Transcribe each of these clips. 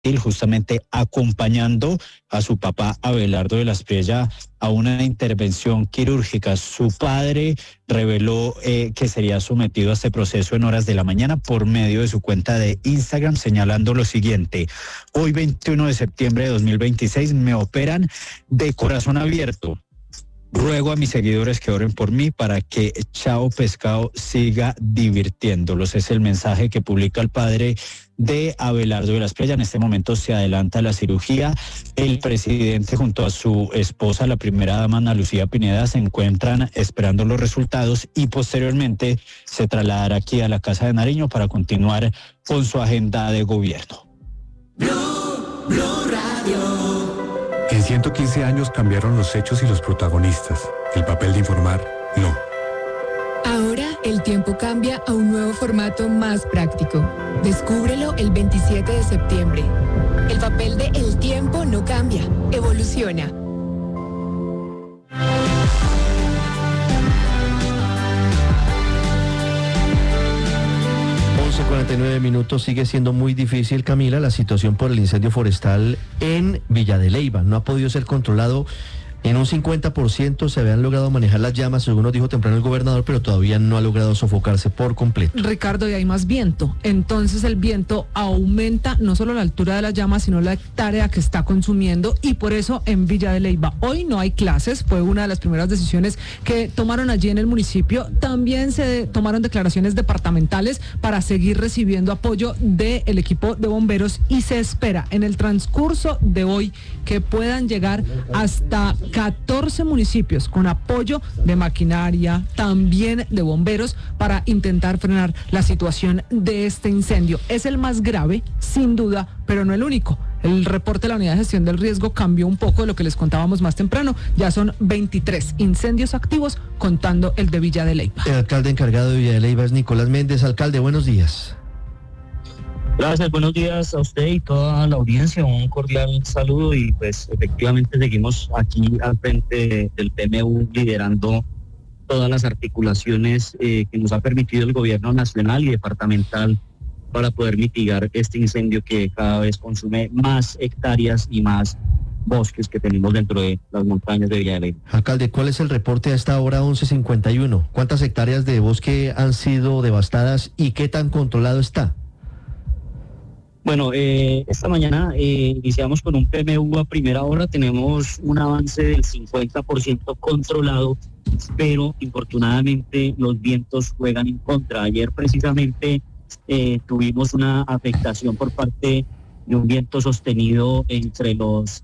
justamente acompañando a su papá Abelardo de la Espriella a una intervención quirúrgica. Su padre reveló que sería sometido a este proceso en horas de la mañana por medio de su cuenta de Instagram, señalando lo siguiente: hoy 21 de septiembre de 2026 me operan de corazón abierto. Ruego a mis seguidores que oren por mí para que Chao Pescado siga divirtiéndolos. Es el mensaje que publica el padre de Abelardo de la Espriella. En este momento se adelanta la cirugía. El presidente junto a su esposa, la primera dama Ana Lucía Pineda, se encuentran esperando los resultados y posteriormente se trasladará aquí a la Casa de Nariño para continuar con su agenda de gobierno. Blue Radio. En 115 años cambiaron los hechos y los protagonistas. El papel de informar, no. Ahora el tiempo cambia a un nuevo formato más práctico. Descúbrelo el 27 de septiembre. El papel de El Tiempo no cambia, evoluciona. 49 minutos. Sigue siendo muy difícil, Camila, la situación por el incendio forestal en Villa de Leyva. No ha podido ser controlado. En un 50% se habían logrado manejar las llamas, según nos dijo temprano el gobernador, pero todavía no ha logrado sofocarse por completo. Ricardo, y hay más viento. Entonces el viento aumenta no solo la altura de las llamas, sino la hectárea que está consumiendo, y por eso en Villa de Leyva hoy no hay clases. Fue una de las primeras decisiones que tomaron allí en el municipio. También se tomaron declaraciones departamentales para seguir recibiendo apoyo del equipo de bomberos, y se espera en el transcurso de hoy que puedan llegar hasta 14 municipios con apoyo de maquinaria, también de bomberos, para intentar frenar la situación de este incendio. Es el más grave, sin duda, pero no el único. El reporte de la Unidad de Gestión del Riesgo cambió un poco de lo que les contábamos más temprano. Ya son 23 incendios activos, contando el de Villa de Leyva. El alcalde encargado de Villa de Leyva es Nicolás Méndez. Alcalde, buenos días. Gracias, buenos días a usted y toda la audiencia, un cordial saludo, y pues efectivamente seguimos aquí al frente del PMU liderando todas las articulaciones que nos ha permitido el gobierno nacional y departamental para poder mitigar este incendio que cada vez consume más hectáreas y más bosques que tenemos dentro de las montañas de Villa de Leyva. Alcalde, ¿cuál es el reporte a esta hora 11:51? ¿Cuántas hectáreas de bosque han sido devastadas y qué tan controlado está? Bueno, esta mañana iniciamos con un PMU a primera hora. Tenemos un avance del 50% controlado, pero infortunadamente los vientos juegan en contra. Ayer precisamente tuvimos una afectación por parte de un viento sostenido entre los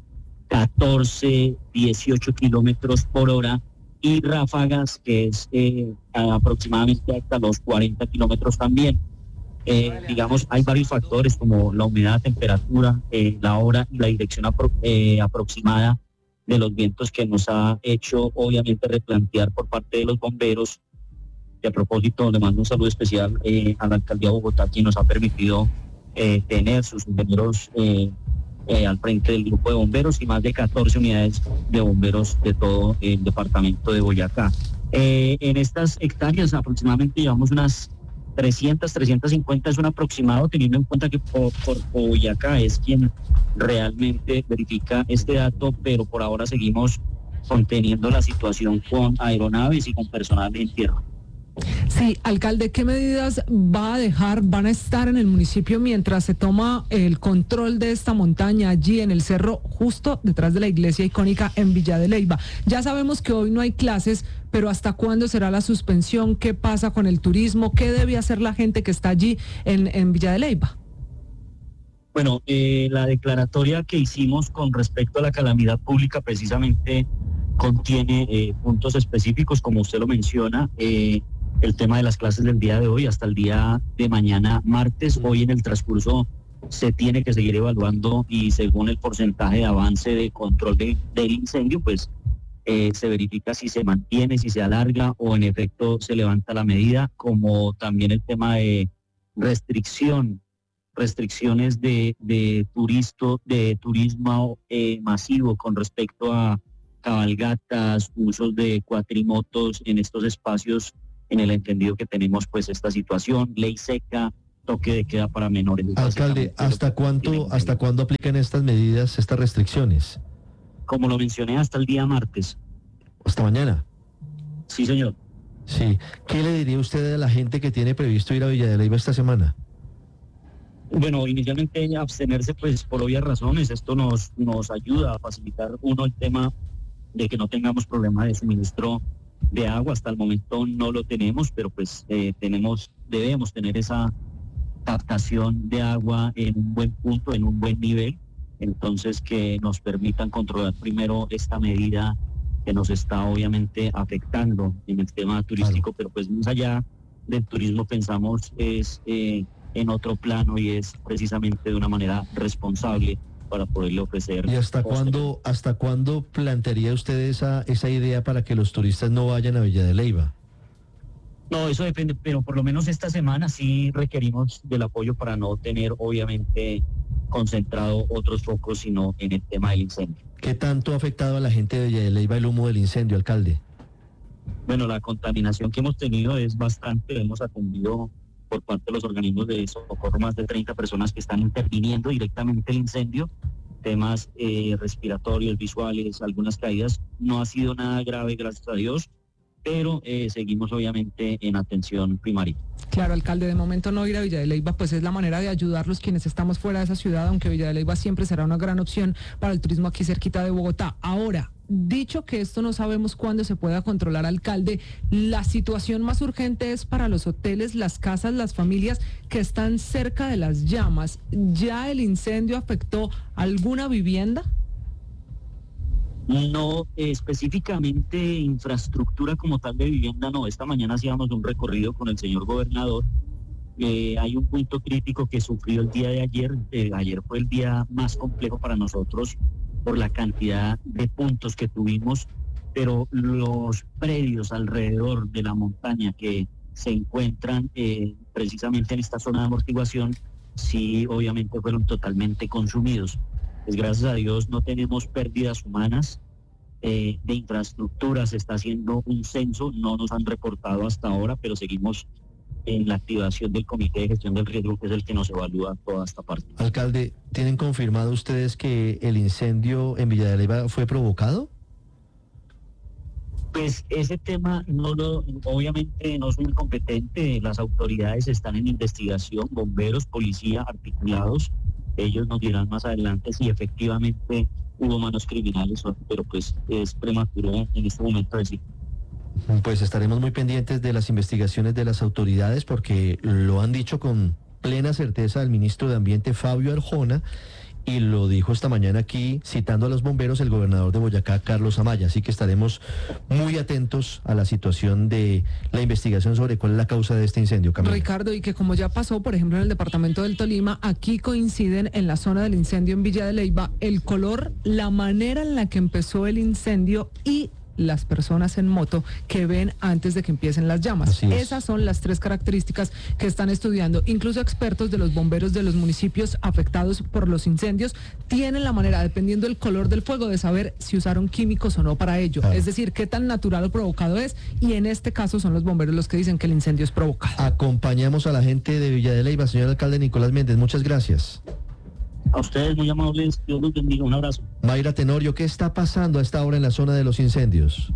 14, 18 kilómetros por hora y ráfagas que es aproximadamente hasta los 40 kilómetros también. Digamos, hay varios factores como la humedad, temperatura, la hora y la dirección aproximada de los vientos, que nos ha hecho obviamente replantear por parte de los bomberos. Y a propósito, le mando un saludo especial a la alcaldía de Bogotá, quien nos ha permitido tener sus ingenieros al frente del grupo de bomberos y más de 14 unidades de bomberos de todo el departamento de Boyacá. En estas hectáreas aproximadamente llevamos unas 300, 350, es un aproximado, teniendo en cuenta que por Boyacá es quien realmente verifica este dato, pero por ahora seguimos conteniendo la situación con aeronaves y con personal en tierra. Sí, alcalde, ¿qué medidas van a estar en el municipio mientras se toma el control de esta montaña allí en el cerro, justo detrás de la iglesia icónica en Villa de Leyva? Ya sabemos que hoy no hay clases, pero ¿hasta cuándo será la suspensión? ¿Qué pasa con el turismo? ¿Qué debe hacer la gente que está allí en Villa de Leyva? Bueno, la declaratoria que hicimos con respecto a la calamidad pública precisamente contiene puntos específicos, como usted lo menciona. El tema de las clases del día de hoy hasta el día de mañana martes. Hoy en el transcurso se tiene que seguir evaluando, y según el porcentaje de avance de control del incendio, pues se verifica si se mantiene, si se alarga o en efecto se levanta la medida, como también el tema de restricciones de turismo masivo con respecto a cabalgatas, usos de cuatrimotos en estos espacios, en el entendido que tenemos pues esta situación, ley seca, toque de queda para menores. Alcalde, ¿hasta cuándo aplican estas medidas, estas restricciones? Como lo mencioné, hasta el día martes. ¿Hasta mañana? Sí, señor. Sí. ¿Qué le diría usted a la gente que tiene previsto ir a Villa de Leyva esta semana? Bueno, inicialmente abstenerse pues por obvias razones. Esto nos ayuda a facilitar el tema de que no tengamos problema de suministro de agua. Hasta el momento no lo tenemos, pero pues debemos tener esa captación de agua en un buen punto, en un buen nivel. Entonces que nos permitan controlar primero esta medida que nos está obviamente afectando en el tema turístico, pero pues más allá del turismo pensamos es en otro plano y es precisamente de una manera responsable para poderle ofrecer. ¿Y hasta cuándo plantearía usted esa idea para que los turistas no vayan a Villa de Leyva? No, eso depende, pero por lo menos esta semana sí requerimos del apoyo para no tener obviamente concentrado otros focos, sino en el tema del incendio. ¿Qué tanto ha afectado a la gente de Villa de Leyva el humo del incendio, alcalde? Bueno, la contaminación que hemos tenido es bastante. Hemos atendido por parte de los organismos de socorro más de 30 personas que están interviniendo directamente el incendio, temas respiratorios, visuales, algunas caídas. No ha sido nada grave, gracias a Dios, pero seguimos obviamente en atención primaria. Claro, alcalde, de momento no ir a Villa de Leyva, pues es la manera de ayudarlos quienes estamos fuera de esa ciudad, aunque Villa de Leyva siempre será una gran opción para el turismo aquí cerquita de Bogotá. Ahora, dicho que esto no sabemos cuándo se pueda controlar, alcalde, la situación más urgente es para los hoteles, las casas, las familias que están cerca de las llamas. ¿Ya el incendio afectó alguna vivienda? No, específicamente infraestructura como tal de vivienda, no. Esta mañana hacíamos un recorrido con el señor gobernador. Hay un punto crítico que sufrió el día de ayer. Ayer fue el día más complejo para nosotros por la cantidad de puntos que tuvimos, pero los predios alrededor de la montaña que se encuentran precisamente en esta zona de amortiguación, sí, obviamente fueron totalmente consumidos. Pues gracias a Dios no tenemos pérdidas humanas de infraestructura. Se está haciendo un censo, no nos han reportado hasta ahora, pero seguimos en la activación del Comité de Gestión del Riesgo, que es el que nos evalúa toda esta parte. Alcalde, ¿tienen confirmado ustedes que el incendio en Villa de Leyva fue provocado? Pues ese tema obviamente no soy incompetente. Las autoridades están en investigación, bomberos, policía, articulados. Ellos nos dirán más adelante si efectivamente hubo manos criminales, pero pues es prematuro en este momento decir. Pues estaremos muy pendientes de las investigaciones de las autoridades porque lo han dicho con plena certeza el ministro de Ambiente, Fabio Arjona, y lo dijo esta mañana aquí, citando a los bomberos, el gobernador de Boyacá, Carlos Amaya. Así que estaremos muy atentos a la situación de la investigación sobre cuál es la causa de este incendio, Camila. Ricardo, y que como ya pasó, por ejemplo, en el departamento del Tolima, aquí coinciden en la zona del incendio en Villa de Leyva el color, la manera en la que empezó el incendio y las personas en moto que ven antes de que empiecen las llamas. Esas son las tres características que están estudiando. Incluso expertos de los bomberos de los municipios afectados por los incendios tienen la manera, dependiendo del color del fuego, de saber si usaron químicos o no para ello. Es decir, qué tan natural o provocado es, y en este caso son los bomberos los que dicen que el incendio es provocado. Acompañamos a la gente de Villa de Leyva, señor alcalde Nicolás Méndez, muchas gracias. A ustedes muy amables, Dios los bendiga, un abrazo. Mayra Tenorio, ¿qué está pasando a esta hora en la zona de los incendios?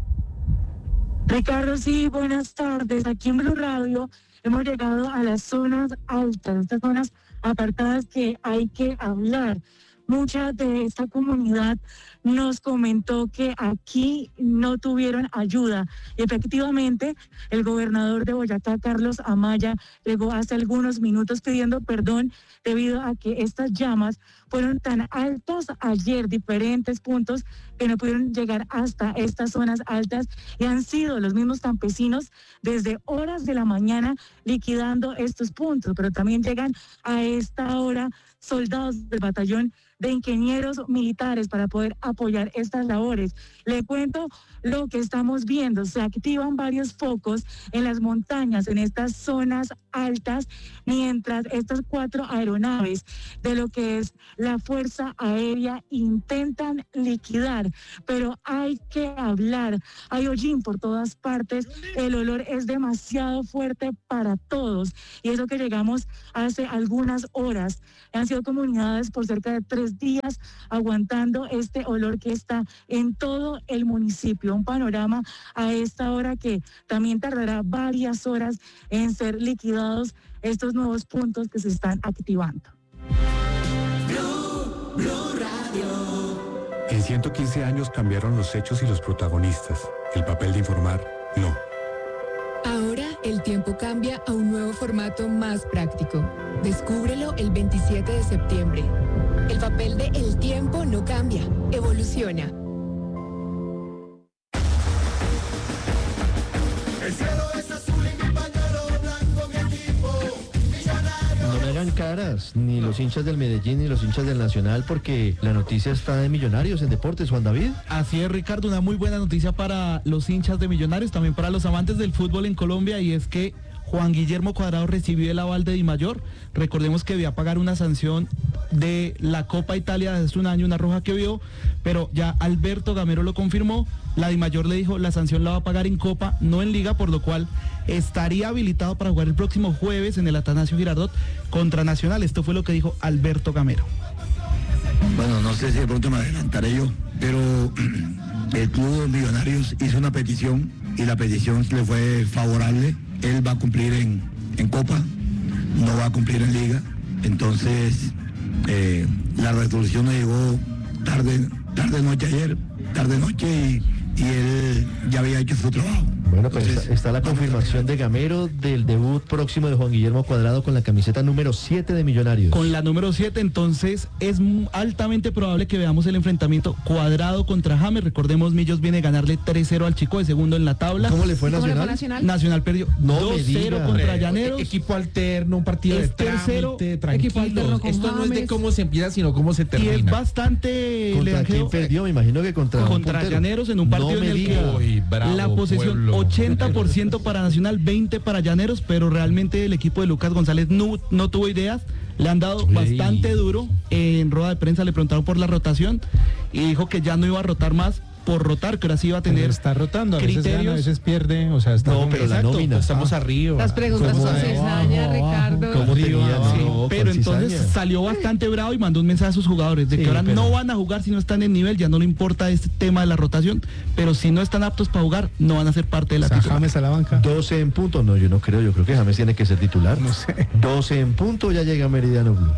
Ricardo, sí, buenas tardes. Aquí en Blue Radio hemos llegado a las zonas altas, estas zonas apartadas que hay que hablar. Mucha de esta comunidad nos comentó que aquí no tuvieron ayuda. Y efectivamente, el gobernador de Boyacá, Carlos Amaya, llegó hace algunos minutos pidiendo perdón debido a que estas llamas fueron tan altas ayer, diferentes puntos que no pudieron llegar hasta estas zonas altas, y han sido los mismos campesinos desde horas de la mañana liquidando estos puntos, pero también llegan a esta hora soldados del batallón de ingenieros militares para poder apoyar estas labores. Le cuento lo que estamos viendo. Se activan varios focos en las montañas, en estas zonas altas, mientras estas 4 aeronaves de lo que es la Fuerza Aérea intentan liquidar, pero hay que hablar. Hay hollín por todas partes, el olor es demasiado fuerte para todos y eso que llegamos hace algunas horas. Han sido comunidades por cerca de 3 días aguantando este olor que está en todo el municipio. Un panorama a esta hora que también tardará varias horas en ser liquidados estos nuevos puntos que se están activando. Blue Radio. En 115 años cambiaron los hechos y los protagonistas. El papel de informar, no. Ahora el tiempo cambia a un nuevo formato más práctico. Descúbrelo el 27 de septiembre. El papel de El Tiempo no cambia, evoluciona. El cielo es azul y mi pañuelo blanco, mi equipo, Millonarios. No me hagan caras, ni los hinchas del Medellín ni los hinchas del Nacional, porque la noticia está de Millonarios en Deportes, Juan David. Así es, Ricardo, una muy buena noticia para los hinchas de Millonarios, también para los amantes del fútbol en Colombia, y es que Juan Guillermo Cuadrado recibió el aval de Dimayor. Recordemos que debía pagar una sanción de la Copa Italia de hace un año, una roja que vio, pero ya Alberto Gamero lo confirmó. La Dimayor le dijo, la sanción la va a pagar en Copa, no en Liga, por lo cual estaría habilitado para jugar el próximo jueves en el Atanasio Girardot contra Nacional. Esto fue lo que dijo Alberto Gamero. Bueno, no sé si de pronto me adelantaré yo, pero el club de Millonarios hizo una petición y la petición le fue favorable. Él va a cumplir en Copa, no va a cumplir en Liga. Entonces, la resolución nos llegó tarde-noche ayer, tarde-noche, y él ya había hecho su trabajo. Bueno, pues está la confirmación de Gamero del debut próximo de Juan Guillermo Cuadrado con la camiseta número 7 de Millonarios. Con la número 7, entonces es altamente probable que veamos el enfrentamiento Cuadrado contra James. Recordemos, Millos viene a ganarle 3-0 al Chico, de segundo en la tabla. ¿Cómo le fue ¿Cómo le fue Nacional? Nacional perdió 2-0 contra Llaneros. Equipo alterno, un partido de tercero, trámite, equipo alterno tranquilo. con Esto no es de James. cómo se empieza, sino cómo se termina. Y es bastante... ¿Contra quién perdió? Me imagino que contra Llaneros, en un partido en el que Uy, bravo, la posesión pueblo. 80% para Nacional, 20 para Llaneros, pero realmente el equipo de Lucas González no tuvo ideas. Le han dado bastante duro. En rueda de prensa le preguntaron por la rotación y dijo que ya no iba a rotar más por rotar, que ahora sí iba a tener está rotando, a criterios. veces gana, a veces pierde, o sea, está No, pero la exacto, nómina. estamos arriba. Las preguntas ¿Cómo son de cizaña, Ricardo. ¿Cómo tenía? Sí, No, pero con entonces cizaña. salió bastante bravo y mandó un mensaje a sus jugadores de que Sí, ahora pero- no van a jugar si no están en nivel, ya no le importa este tema de la rotación, pero si no están aptos para jugar, no van a ser parte de la titular. James a la banca. 12 en punto, no, yo creo que James tiene que ser titular. No sé. 12 en punto, ya llega Meridiano Blue.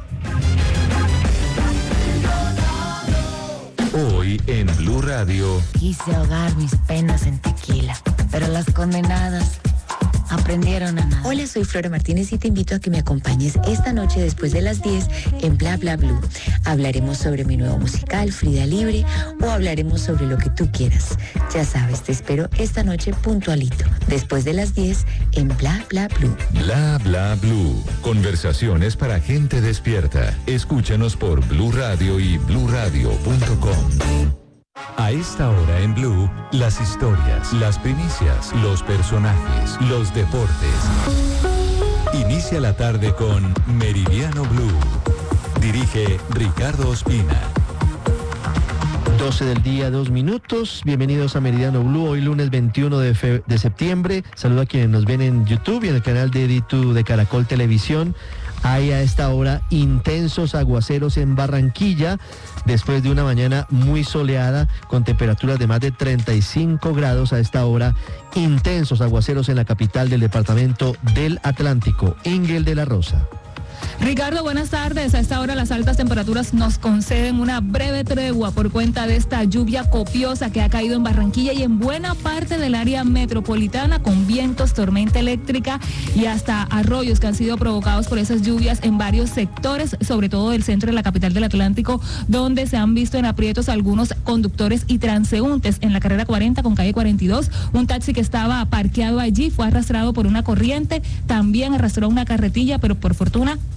Hoy en Blue Radio. Quise ahogar mis penas en tequila, pero las condenadas aprendieron a nada. Hola, soy Flora Martínez y te invito a que me acompañes esta noche después de las 10 en Bla Bla Blue. Hablaremos sobre mi nuevo musical, Frida Libre, o hablaremos sobre lo que tú quieras. Ya sabes, te espero esta noche puntualito, después de las 10 en Bla Bla Blue. Bla bla blue. Conversaciones para gente despierta. Escúchanos por Blue Radio y bluradio.com. A esta hora en Blue, las historias, las primicias, los personajes, los deportes. Inicia la tarde con Meridiano Blue. Dirige Ricardo Ospina. 12 del día, 2 minutos. Bienvenidos a Meridiano Blue, hoy lunes 21 de septiembre. Saludo a quienes nos ven en YouTube y en el canal de Editu de Caracol Televisión. Hay a esta hora intensos aguaceros en Barranquilla, después de una mañana muy soleada, con temperaturas de más de 35 grados a esta hora. Intensos aguaceros en la capital del departamento del Atlántico, Ingel de la Rosa. Ricardo, buenas tardes. A esta hora las altas temperaturas nos conceden una breve tregua por cuenta de esta lluvia copiosa que ha caído en Barranquilla y en buena parte del área metropolitana, con vientos, tormenta eléctrica y hasta arroyos que han sido provocados por esas lluvias en varios sectores, sobre todo del centro de la capital del Atlántico, donde se han visto en aprietos algunos conductores y transeúntes. En la carrera 40 con calle 42, un taxi que estaba parqueado allí fue arrastrado por una corriente, también arrastró una carretilla, pero por fortuna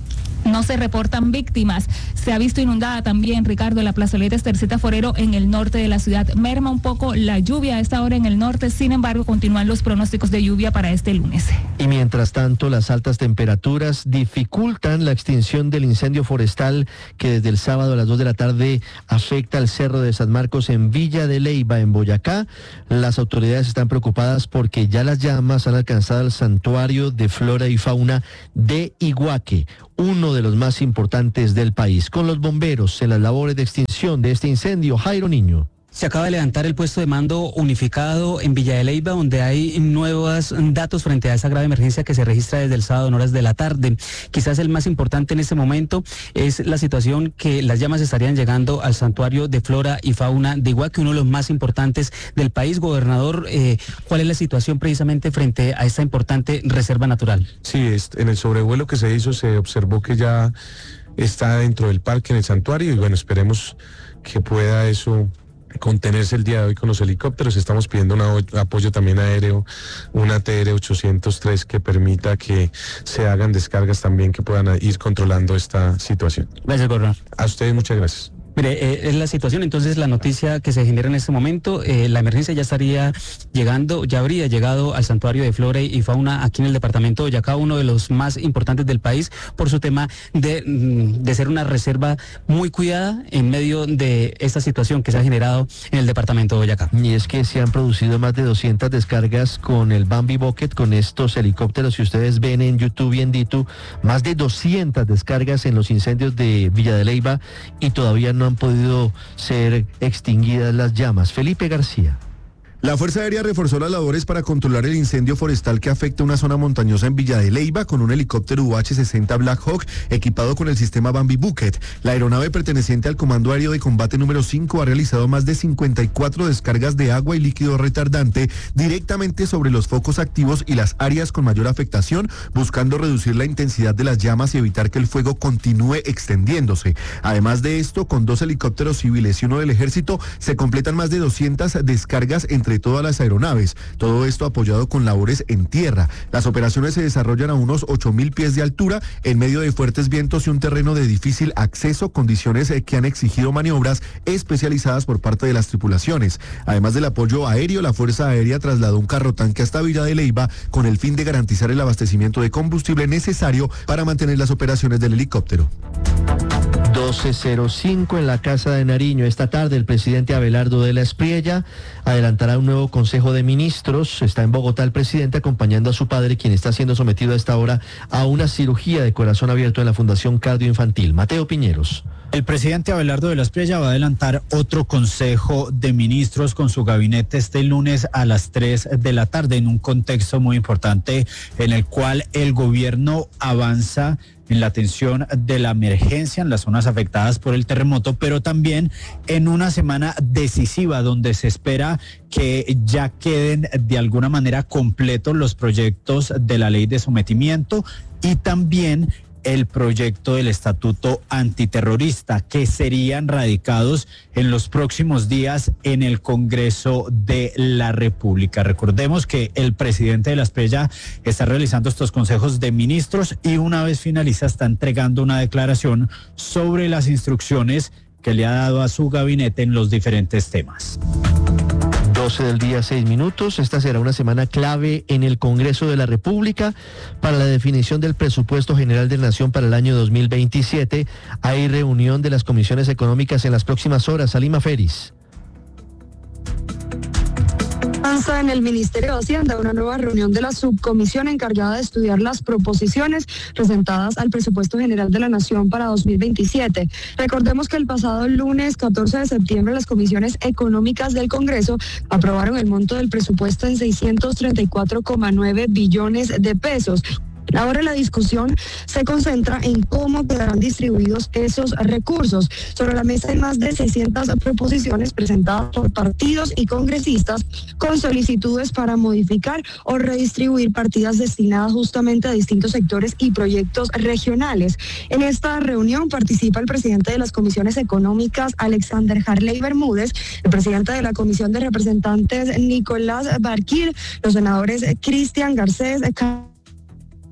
No se reportan víctimas. Se ha visto inundada también, Ricardo, la plazoleta Estercita Forero en el norte de la ciudad. Merma un poco la lluvia a esta hora en el norte, sin embargo, continúan los pronósticos de lluvia para este lunes. Y mientras tanto, las altas temperaturas dificultan la extinción del incendio forestal que desde el sábado a las 2 de la tarde afecta al Cerro de San Marcos en Villa de Leyva, en Boyacá. Las autoridades están preocupadas porque ya las llamas han alcanzado el santuario de flora y fauna de Iguaque, uno de los más importantes del país. Con los bomberos en las labores de extinción de este incendio, Jairo Niño. Se acaba de levantar el puesto de mando unificado en Villa de Leyva, donde hay nuevos datos frente a esa grave emergencia que se registra desde el sábado en horas de la tarde. Quizás el más importante en este momento es la situación que las llamas estarían llegando al santuario de flora y fauna de Iguaque, uno de los más importantes del país. Gobernador, ¿cuál es la situación precisamente frente a esta importante reserva natural? Sí, en el sobrevuelo que se hizo se observó que ya está dentro del parque, en el santuario, y bueno, esperemos que pueda eso contenerse el día de hoy con los helicópteros. Estamos pidiendo un apoyo también aéreo, una TR-803 que permita que se hagan descargas también que puedan ir controlando esta situación. Gracias, gobernador. A ustedes muchas gracias. Mire, es la situación, entonces la noticia que se genera en este momento, la emergencia ya estaría llegando, ya habría llegado al santuario de flora y fauna aquí en el departamento de Boyacá, uno de los más importantes del país, por su tema de ser una reserva muy cuidada en medio de esta situación que se ha generado en el departamento de Boyacá. Y es que se han producido más de 200 descargas con el Bambi Bucket, con estos helicópteros, si ustedes ven en YouTube y en Ditu, más de 200 descargas en los incendios de Villa de Leyva, y todavía no han podido ser extinguidas las llamas. Felipe García. La Fuerza Aérea reforzó las labores para controlar el incendio forestal que afecta una zona montañosa en Villa de Leyva con un helicóptero UH-60 Black Hawk equipado con el sistema Bambi Bucket. La aeronave perteneciente al Comando Aéreo de Combate número 5 ha realizado más de 54 descargas de agua y líquido retardante directamente sobre los focos activos y las áreas con mayor afectación, buscando reducir la intensidad de las llamas y evitar que el fuego continúe extendiéndose. Además de esto, con 2 helicópteros civiles y uno del Ejército, se completan más de 200 descargas entre todas las aeronaves, todo esto apoyado con labores en tierra. Las operaciones se desarrollan a unos 8.000 pies de altura, en medio de fuertes vientos y un terreno de difícil acceso, condiciones que han exigido maniobras especializadas por parte de las tripulaciones. Además del apoyo aéreo, la Fuerza Aérea trasladó un carro tanque hasta Villa de Leyva con el fin de garantizar el abastecimiento de combustible necesario para mantener las operaciones del helicóptero. 12:05 en la Casa de Nariño. Esta tarde el presidente Abelardo de la Espriella adelantará un nuevo Consejo de Ministros. Está en Bogotá el presidente acompañando a su padre, quien está siendo sometido a esta hora a una cirugía de corazón abierto en la Fundación Cardioinfantil. Mateo Piñeros. El presidente Abelardo de la Espriella va a adelantar otro Consejo de Ministros con su gabinete este lunes a las 3 de la tarde en un contexto muy importante en el cual el gobierno avanza en la atención de la emergencia en las zonas afectadas por el terremoto, pero también en una semana decisiva donde se espera que ya queden de alguna manera completos los proyectos de la ley de sometimiento y también el proyecto del estatuto antiterrorista, que serían radicados en los próximos días en el Congreso de la República. Recordemos que el presidente de la Espriella está realizando estos consejos de ministros y una vez finaliza está entregando una declaración sobre las instrucciones que le ha dado a su gabinete en los diferentes temas. 12 del día, 6 minutos. Esta será una semana clave en el Congreso de la República para la definición del presupuesto general de la Nación para el año 2027. Hay reunión de las comisiones económicas en las próximas horas. Salima Feris. Avanza en el Ministerio de Hacienda una nueva reunión de la subcomisión encargada de estudiar las proposiciones presentadas al presupuesto general de la Nación para 2027. Recordemos que el pasado lunes 14 de septiembre las comisiones económicas del Congreso aprobaron el monto del presupuesto en 634,9 billones de pesos. Ahora la discusión se concentra en cómo quedarán distribuidos esos recursos. Sobre la mesa hay más de 600 proposiciones presentadas por partidos y congresistas con solicitudes para modificar o redistribuir partidas destinadas justamente a distintos sectores y proyectos regionales. En esta reunión participa el presidente de las comisiones económicas, Alexander Harley Bermúdez, el presidente de la Comisión de Representantes, Nicolás Barquil, los senadores Cristian Garcés,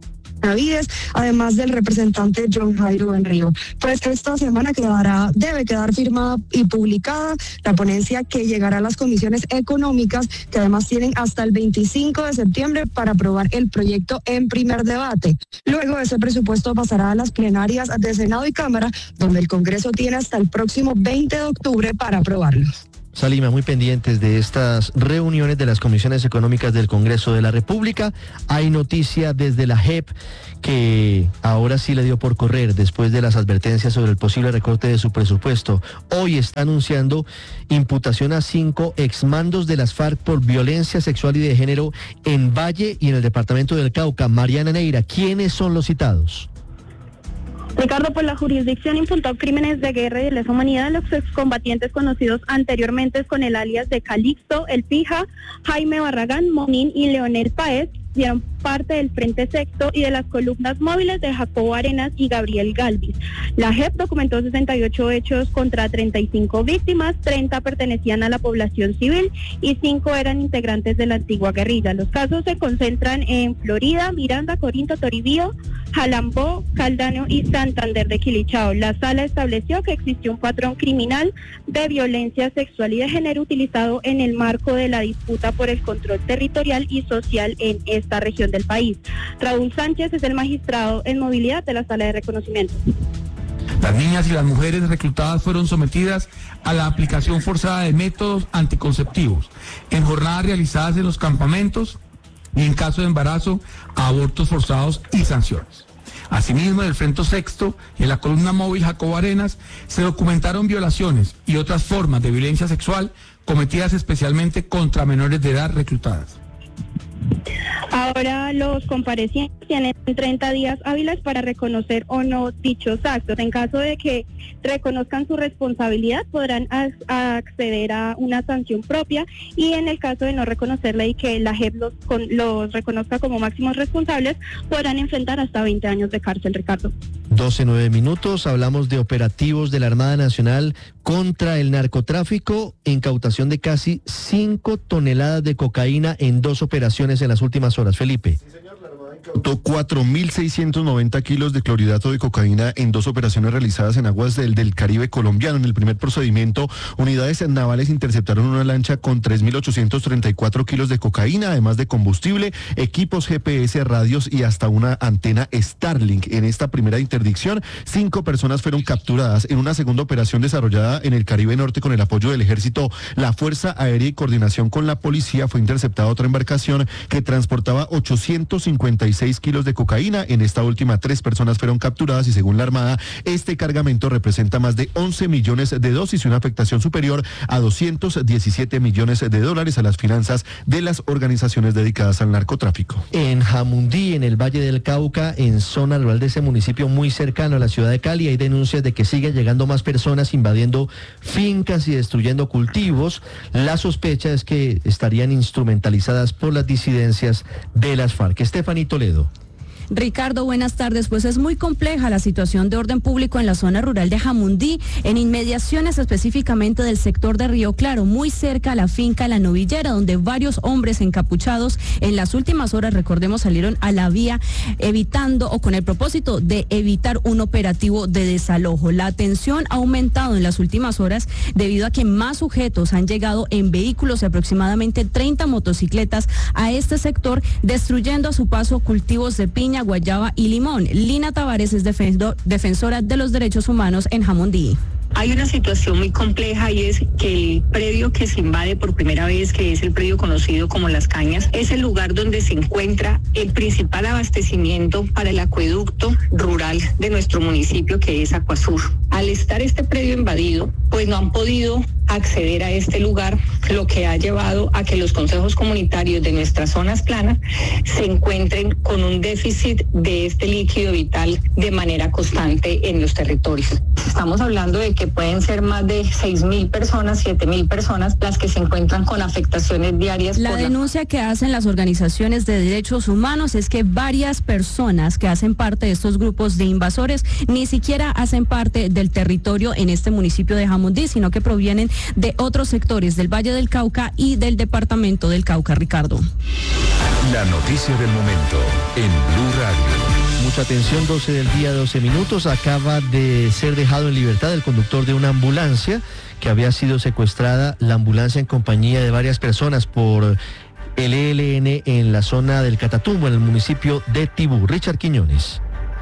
Benavides, además del representante John Jairo Benrío. Pues esta semana debe quedar firmada y publicada la ponencia que llegará a las comisiones económicas, que además tienen hasta el 25 de septiembre para aprobar el proyecto en primer debate. Luego ese presupuesto pasará a las plenarias de Senado y Cámara, donde el Congreso tiene hasta el próximo 20 de octubre para aprobarlo. Salima, muy pendientes de estas reuniones de las comisiones económicas del Congreso de la República. Hay noticia desde la JEP que ahora sí le dio por correr después de las advertencias sobre el posible recorte de su presupuesto. Hoy está anunciando imputación a 5 exmandos de las FARC por violencia sexual y de género en Valle y en el departamento del Cauca. Mariana Neira, ¿quiénes son los citados? Ricardo, pues la jurisdicción imputó crímenes de guerra y de lesa humanidad a los excombatientes conocidos anteriormente con el alias de Calixto, El Pija, Jaime Barragán, Monín y Leonel Páez. Dieron parte del Frente Sexto y de las columnas móviles de Jacobo Arenas y Gabriel Galvis. La JEP documentó 68 hechos contra 35 víctimas, 30 pertenecían a la población civil y 5 eran integrantes de la antigua guerrilla. Los casos se concentran en Florida, Miranda, Corinto, Toribío, Jalambó, Caldano y Santander de Quilichao. La sala estableció que existió un patrón criminal de violencia sexual y de género utilizado en el marco de la disputa por el control territorial y social en esta región del país. Raúl Sánchez es el magistrado en movilidad de la sala de reconocimiento. Las niñas y las mujeres reclutadas fueron sometidas a la aplicación forzada de métodos anticonceptivos en jornadas realizadas en los campamentos y en caso de embarazo a abortos forzados y sanciones. Asimismo, en el Frente Sexto y en la columna móvil Jacobo Arenas se documentaron violaciones y otras formas de violencia sexual cometidas especialmente contra menores de edad reclutadas. Ahora los comparecientes tienen 30 días hábiles para reconocer o no dichos actos. En caso de que reconozcan su responsabilidad, podrán acceder a una sanción propia, y en el caso de no reconocerla y que la JEP los reconozca como máximos responsables, podrán enfrentar hasta 20 años de cárcel, Ricardo. 12:09 minutos, hablamos de operativos de la Armada Nacional contra el narcotráfico, incautación de casi 5 toneladas de cocaína en 2 operaciones en las últimas horas. Felipe. Incautó 4.690 kilos de clorhidrato de cocaína en 2 operaciones realizadas en aguas del Caribe colombiano. En el primer procedimiento, unidades navales interceptaron una lancha con 3.834 kilos de cocaína, además de combustible, equipos GPS, radios y hasta una antena Starlink. En esta primera interdicción, 5 personas fueron capturadas. En una segunda operación desarrollada en el Caribe Norte con el apoyo del Ejército, la Fuerza Aérea y coordinación con la policía, fue interceptada otra embarcación que transportaba 856 kilos de cocaína. En esta última, 3 personas fueron capturadas y según la Armada, este cargamento representa más de 11 millones de dosis y una afectación superior a 217 millones de dólares a las finanzas de las organizaciones dedicadas al narcotráfico. En Jamundí, en el Valle del Cauca, en zona rural de ese municipio muy cercano a la ciudad de Cali, hay denuncias de que siguen llegando más personas invadiendo fincas y destruyendo cultivos. La sospecha es que estarían instrumentalizadas por las disidencias de las FARC. Estefanía Toledo. Ricardo, buenas tardes. Pues es muy compleja la situación de orden público en la zona rural de Jamundí, en inmediaciones específicamente del sector de Río Claro, muy cerca a la finca La Novillera, donde varios hombres encapuchados en las últimas horas, recordemos, salieron a la vía evitando o con el propósito de evitar un operativo de desalojo. La tensión ha aumentado en las últimas horas debido a que más sujetos han llegado en vehículos y aproximadamente 30 motocicletas a este sector, destruyendo a su paso cultivos de piña, guayaba y limón. Lina Tavares es defensora de los derechos humanos en Jamundí. Hay una situación muy compleja y es que el predio que se invade por primera vez, que es el predio conocido como Las Cañas, es el lugar donde se encuentra el principal abastecimiento para el acueducto rural de nuestro municipio, que es Acuasur. Al estar este predio invadido, pues no han podido acceder a este lugar, lo que ha llevado a que los consejos comunitarios de nuestras zonas planas se encuentren con un déficit de este líquido vital de manera constante en los territorios. Estamos hablando de que pueden ser más de 6.000 personas, 7.000 personas las que se encuentran con afectaciones diarias. La denuncia que hacen las organizaciones de derechos humanos es que varias personas que hacen parte de estos grupos de invasores ni siquiera hacen parte del territorio en este municipio de Jamundí, sino que provienen de otros sectores del Valle del Cauca y del departamento del Cauca. Ricardo. La noticia del momento en Blue Radio. Mucha atención, 12 del día, 12 minutos. Acaba de ser dejado en libertad el conductor de una ambulancia que había sido secuestrada, la ambulancia en compañía de varias personas por el ELN en la zona del Catatumbo, en el municipio de Tibú. Richard Quiñones.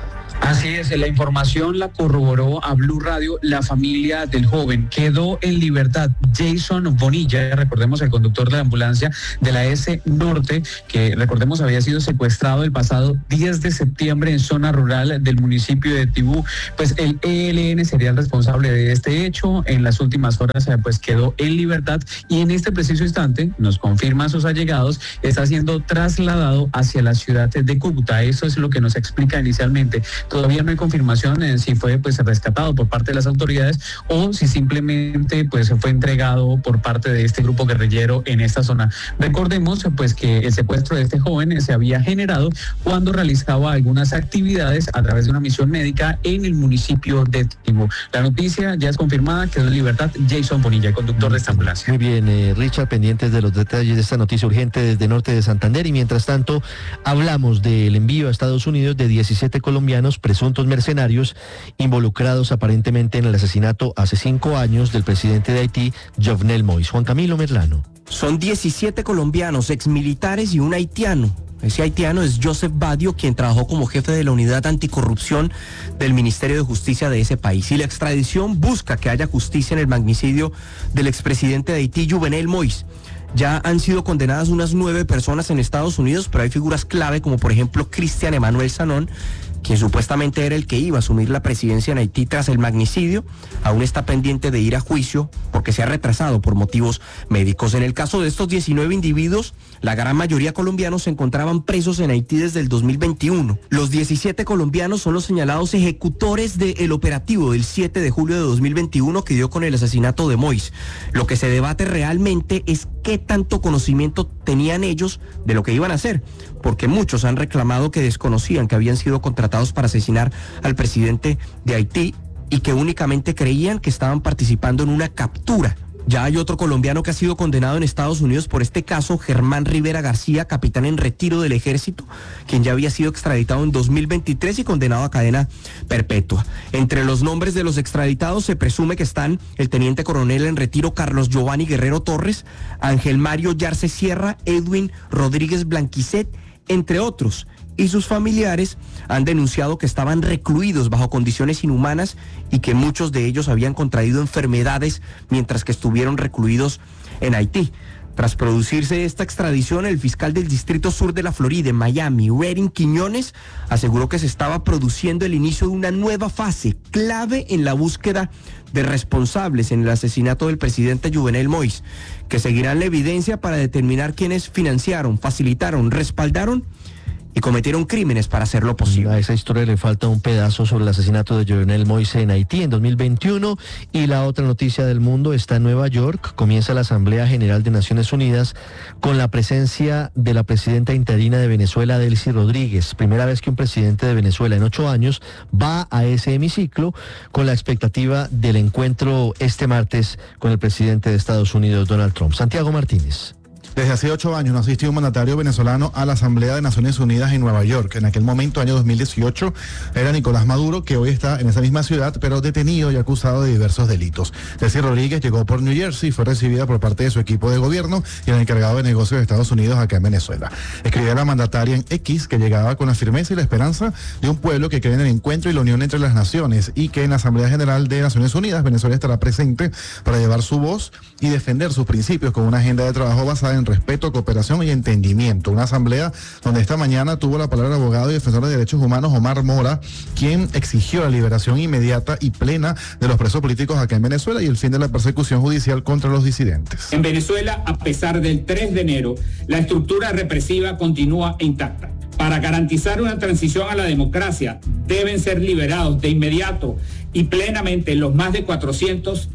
Así es, la información la corroboró a Blue Radio la familia del joven. Quedó en libertad Jason Bonilla, recordemos el conductor de la ambulancia de la S Norte, que recordemos había sido secuestrado el pasado 10 de septiembre en zona rural del municipio de Tibú. Pues el ELN sería el responsable de este hecho. En las últimas horas pues quedó en libertad y en este preciso instante, nos confirman sus allegados, está siendo trasladado hacia la ciudad de Cúcuta. Eso es lo que nos explica inicialmente. Todavía no hay confirmación en si fue pues rescatado por parte de las autoridades o si simplemente pues fue entregado por parte de este grupo guerrillero en esta zona. Recordemos pues que el secuestro de este joven se había generado cuando realizaba algunas actividades a través de una misión médica en el municipio de Tibú. La noticia ya es confirmada, quedó en libertad Jason Bonilla, conductor de esta ambulancia. Muy bien, Richard, pendientes de los detalles de esta noticia urgente desde norte de Santander. Y mientras tanto, hablamos del envío a Estados Unidos de 17 colombianos presuntos mercenarios involucrados aparentemente en el asesinato hace 5 años del presidente de Haití, Jovenel Moïse. Juan Camilo Merlano. Son 17 colombianos, exmilitares y un haitiano. Ese haitiano es Joseph Badio, quien trabajó como jefe de la unidad anticorrupción del Ministerio de Justicia de ese país. Y la extradición busca que haya justicia en el magnicidio del expresidente de Haití, Jovenel Moïse. Ya han sido condenadas unas 9 personas en Estados Unidos, pero hay figuras clave como por ejemplo Cristian Emmanuel Sanón, quien supuestamente era el que iba a asumir la presidencia en Haití tras el magnicidio. Aún está pendiente de ir a juicio porque se ha retrasado por motivos médicos. En el caso de estos 19 individuos, la gran mayoría colombianos se encontraban presos en Haití desde el 2021. Los 17 colombianos son los señalados ejecutores del operativo del 7 de julio de 2021 que dio con el asesinato de Moïse. Lo que se debate realmente es qué tanto conocimiento tenían ellos de lo que iban a hacer, porque muchos han reclamado que desconocían que habían sido contratados para asesinar al presidente de Haití y que únicamente creían que estaban participando en una captura. Ya hay otro colombiano que ha sido condenado en Estados Unidos por este caso, Germán Rivera García, capitán en retiro del ejército, quien ya había sido extraditado en 2023 y condenado a cadena perpetua. Entre los nombres de los extraditados se presume que están el teniente coronel en retiro Carlos Giovanni Guerrero Torres, Ángel Mario Yarce Sierra, Edwin Rodríguez Blanquicet, entre otros. Y sus familiares han denunciado que estaban recluidos bajo condiciones inhumanas y que muchos de ellos habían contraído enfermedades mientras que estuvieron recluidos en Haití. Tras producirse esta extradición, el fiscal del Distrito Sur de la Florida, en Miami, Rerin Quiñones, aseguró que se estaba produciendo el inicio de una nueva fase clave en la búsqueda de responsables en el asesinato del presidente Jovenel Moïse, que seguirán la evidencia para determinar quiénes financiaron, facilitaron, respaldaron y cometieron crímenes para hacerlo posible. A esa historia le falta un pedazo sobre el asesinato de Jovenel Moïse en Haití en 2021. Y la otra noticia del mundo está en Nueva York. Comienza la Asamblea General de Naciones Unidas con la presencia de la presidenta interina de Venezuela, Delcy Rodríguez. Primera vez que un presidente de Venezuela en 8 años va a ese hemiciclo, con la expectativa del encuentro este martes con el presidente de Estados Unidos, Donald Trump. Santiago Martínez. Desde hace 8 años no asistió un mandatario venezolano a la Asamblea de Naciones Unidas en Nueva York. En aquel momento, año 2018, era Nicolás Maduro, que hoy está en esa misma ciudad, pero detenido y acusado de diversos delitos. Delcy Rodríguez llegó por New Jersey y fue recibida por parte de su equipo de gobierno y el encargado de negocios de Estados Unidos acá en Venezuela. Escribía la mandataria en X que llegaba con la firmeza y la esperanza de un pueblo que cree en el encuentro y la unión entre las naciones, y que en la Asamblea General de Naciones Unidas Venezuela estará presente para llevar su voz y defender sus principios con una agenda de trabajo basada en respeto, cooperación y entendimiento. Una asamblea donde esta mañana tuvo la palabra el abogado y defensor de derechos humanos Omar Mora, quien exigió la liberación inmediata y plena de los presos políticos acá en Venezuela y el fin de la persecución judicial contra los disidentes. En Venezuela, a pesar del 3 de enero, la estructura represiva continúa intacta. Para garantizar una transición a la democracia, deben ser liberados de inmediato y plenamente los más de 400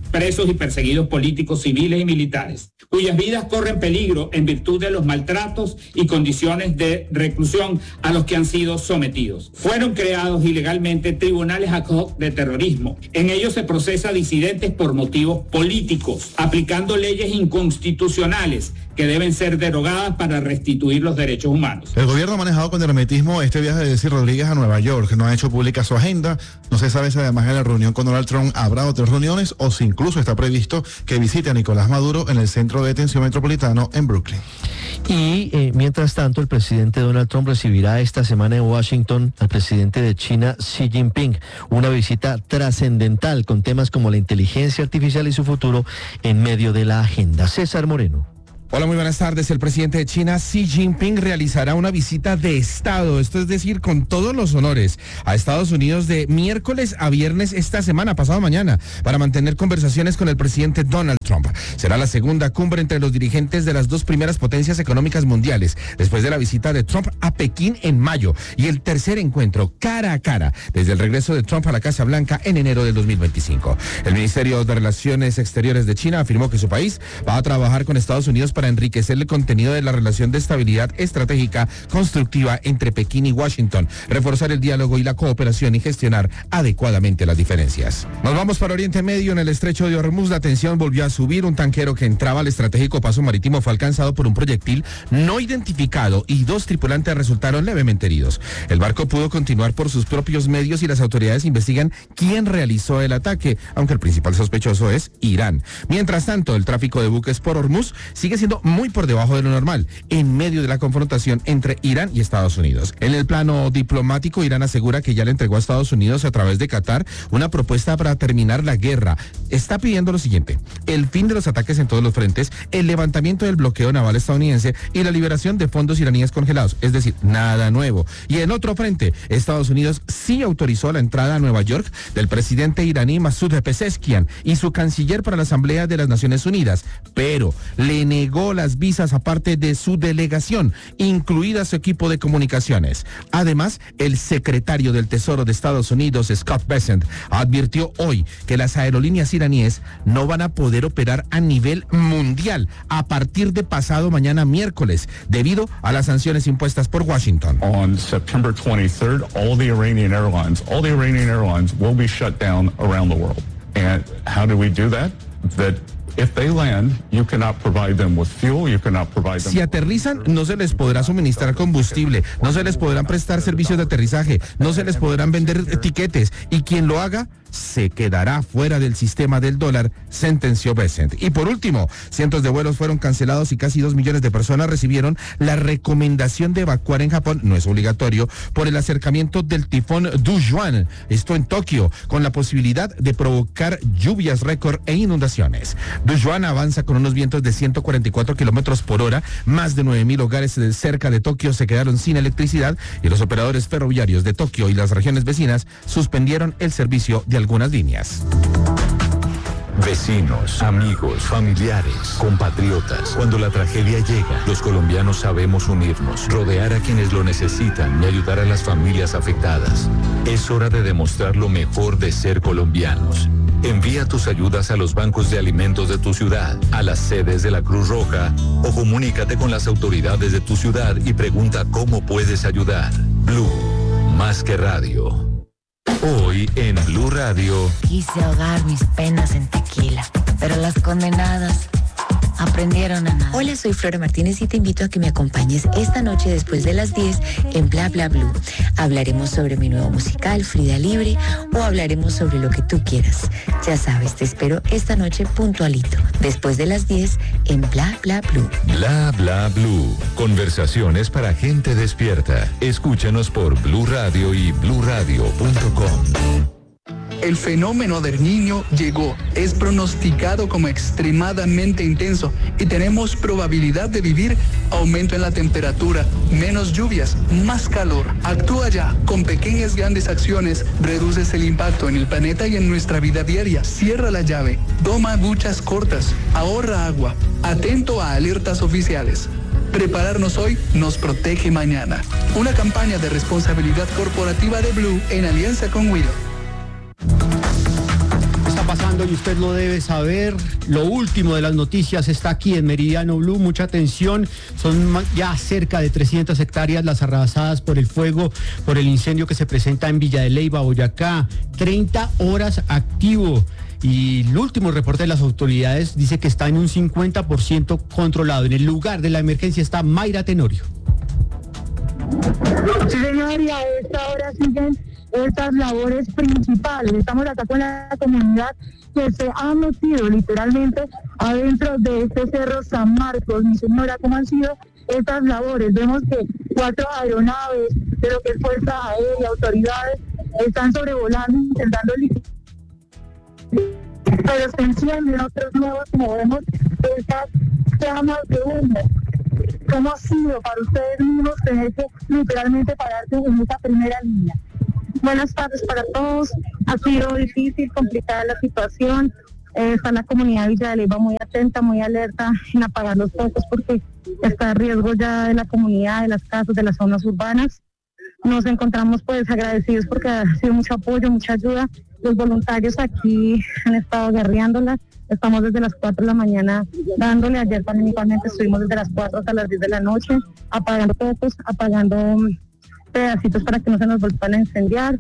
presos y perseguidos políticos, civiles y militares, cuyas vidas corren peligro en virtud de los maltratos y condiciones de reclusión a los que han sido sometidos. Fueron creados ilegalmente tribunales ad hoc de terrorismo. En ellos se procesa a disidentes por motivos políticos, aplicando leyes inconstitucionales que deben ser derogadas para restituir los derechos humanos. El gobierno ha manejado con hermetismo este viaje de Delcy Rodríguez a Nueva York. No ha hecho pública su agenda. No se sabe si además de la reunión con Donald Trump habrá otras reuniones o si incluso está previsto que visite a Nicolás Maduro en el centro de detención metropolitano en Brooklyn. Y mientras tanto, el presidente Donald Trump recibirá esta semana en Washington al presidente de China, Xi Jinping, una visita trascendental con temas como la inteligencia artificial y su futuro en medio de la agenda. César Moreno. Hola, muy buenas tardes. El presidente de China, Xi Jinping, realizará una visita de Estado, esto es decir, con todos los honores, a Estados Unidos de miércoles a viernes esta semana, pasado mañana, para mantener conversaciones con el presidente Donald Trump. Será la segunda cumbre entre los dirigentes de las dos primeras potencias económicas mundiales, después de la visita de Trump a Pekín en mayo, y el tercer encuentro cara a cara, desde el regreso de Trump a la Casa Blanca en enero del 2025. El Ministerio de Relaciones Exteriores de China afirmó que su país va a trabajar con Estados Unidos para enriquecer el contenido de la relación de estabilidad estratégica constructiva entre Pekín y Washington, reforzar el diálogo y la cooperación y gestionar adecuadamente las diferencias. Nos vamos para Oriente Medio. En el estrecho de Hormuz la tensión volvió a subir. Un tanquero que entraba al estratégico paso marítimo fue alcanzado por un proyectil no identificado y 2 tripulantes resultaron levemente heridos. El barco pudo continuar por sus propios medios y las autoridades investigan quién realizó el ataque, aunque el principal sospechoso es Irán. Mientras tanto, el tráfico de buques por Hormuz sigue siendo muy por debajo de lo normal, en medio de la confrontación entre Irán y Estados Unidos. En el plano diplomático, Irán asegura que ya le entregó a Estados Unidos a través de Qatar una propuesta para terminar la guerra. Está pidiendo lo siguiente: el fin de los ataques en todos los frentes, el levantamiento del bloqueo naval estadounidense y la liberación de fondos iraníes congelados, es decir, nada nuevo. Y en otro frente, Estados Unidos sí autorizó la entrada a Nueva York del presidente iraní Masoud Pezeshkian y su canciller para la Asamblea de las Naciones Unidas, pero le negó las visas aparte de su delegación, incluida su equipo de comunicaciones. Además, el secretario del Tesoro de Estados Unidos, Scott Bessent, advirtió hoy que las aerolíneas iraníes no van a poder operar a nivel mundial a partir de pasado mañana miércoles, debido a las sanciones impuestas por Washington. On September 23rd, all the Iranian airlines will be shut down around the world. And how do we do that? If they land, you cannot provide them with fuel, you cannot provide them. Si aterrizan, no se les podrá suministrar combustible, no se les podrán prestar servicios de aterrizaje, no se les podrán vender tiquetes, y quien lo haga se quedará fuera del sistema del dólar, sentenció Bessent. Y por último, cientos de vuelos fueron cancelados y casi 2 millones de personas recibieron la recomendación de evacuar en Japón, no es obligatorio, por el acercamiento del tifón Dujuan, esto en Tokio, con la posibilidad de provocar lluvias récord e inundaciones. Dujuan avanza con unos vientos de 144 kilómetros por hora, más de 9,000 hogares cerca de Tokio se quedaron sin electricidad y los operadores ferroviarios de Tokio y las regiones vecinas suspendieron el servicio de algunas líneas. Vecinos, amigos, familiares, compatriotas. Cuando la tragedia llega, los colombianos sabemos unirnos, rodear a quienes lo necesitan y ayudar a las familias afectadas. Es hora de demostrar lo mejor de ser colombianos. Envía tus ayudas a los bancos de alimentos de tu ciudad, a las sedes de la Cruz Roja o comunícate con las autoridades de tu ciudad y pregunta cómo puedes ayudar. Blue, más que radio. Hoy en Blue Radio. Quise ahogar mis penas en tequila, pero las condenadas aprendieron a nadar. Hola, soy Flora Martínez y te invito a que me acompañes esta noche después de las 10 en Bla Bla Blue. Hablaremos sobre mi nuevo musical, Frida Libre, o hablaremos sobre lo que tú quieras. Ya sabes, te espero esta noche puntualito, después de las 10 en Bla Bla Blue. Bla Bla Blue. Conversaciones para gente despierta. Escúchanos por Blue Radio y bluradio.com. El fenómeno del Niño llegó, es pronosticado como extremadamente intenso y tenemos probabilidad de vivir aumento en la temperatura, menos lluvias, más calor. Actúa ya, con pequeñas grandes acciones, reduces el impacto en el planeta y en nuestra vida diaria. Cierra la llave, toma duchas cortas, ahorra agua, atento a alertas oficiales. Prepararnos hoy nos protege mañana. Una campaña de responsabilidad corporativa de Blue en alianza con Willow. Está pasando pasando y usted lo debe saber. Lo último de las noticias está aquí en Meridiano Blue. Mucha atención. Son ya cerca de 300 hectáreas las arrasadas por el fuego, por el incendio que se presenta en Villa de Leyva, Boyacá. 30 horas activo. Y el último reporte de las autoridades dice que está en un 50% controlado. En el lugar de la emergencia está Mayra Tenorio. Sí, señor, y a esta hora siguen estas labores principales. Estamos acá con la comunidad que se ha metido literalmente adentro de este cerro San Marcos. Mi señora, ¿cómo han sido estas labores? Vemos que 4 aeronaves de lo que es Fuerza Aérea, autoridades, están sobrevolando, intentando pero se encienden otros nuevos, como vemos, estas llamas de humo. ¿Cómo ha sido para ustedes mismos tener que literalmente pararse en esa primera línea? Buenas tardes para todos. Ha sido difícil, complicada la situación. Está la comunidad de Villa de Leyva muy atenta, muy alerta en apagar los focos porque está en riesgo ya de la comunidad, de las casas, de las zonas urbanas. Nos encontramos pues agradecidos porque ha sido mucho apoyo, mucha ayuda. Los voluntarios aquí han estado guerreándola. Estamos desde las 4 de la mañana dándole. Ayer también igualmente estuvimos desde las 4 hasta las 10 de la noche, apagando focos, apagando pedacitos para que no se nos vuelvan a incendiar.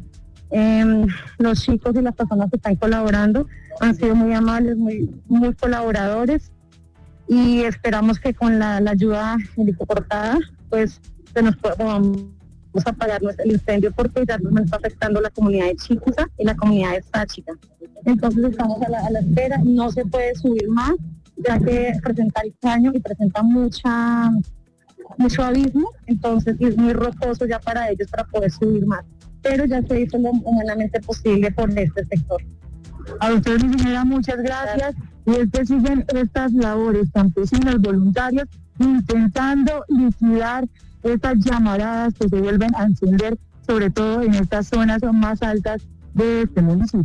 Los chicos y las personas que están colaborando han sido muy amables, muy colaboradores, y esperamos que con la ayuda helicoportada pues se nos podamos apagar el incendio, porque ya nos está afectando la comunidad de Chicusa y la comunidad de Sáchica. Entonces estamos a la espera. No se puede subir más, ya que presenta el caño y presenta mucho abismo, entonces es muy rocoso ya para ellos para poder subir más, pero ya se hizo lo humanamente posible por este sector. A ustedes, mi señora, muchas gracias. Y es que siguen estas labores campesinos, voluntarios, intentando liquidar estas llamaradas que se vuelven a encender, sobre todo en estas zonas más altas de este municipio.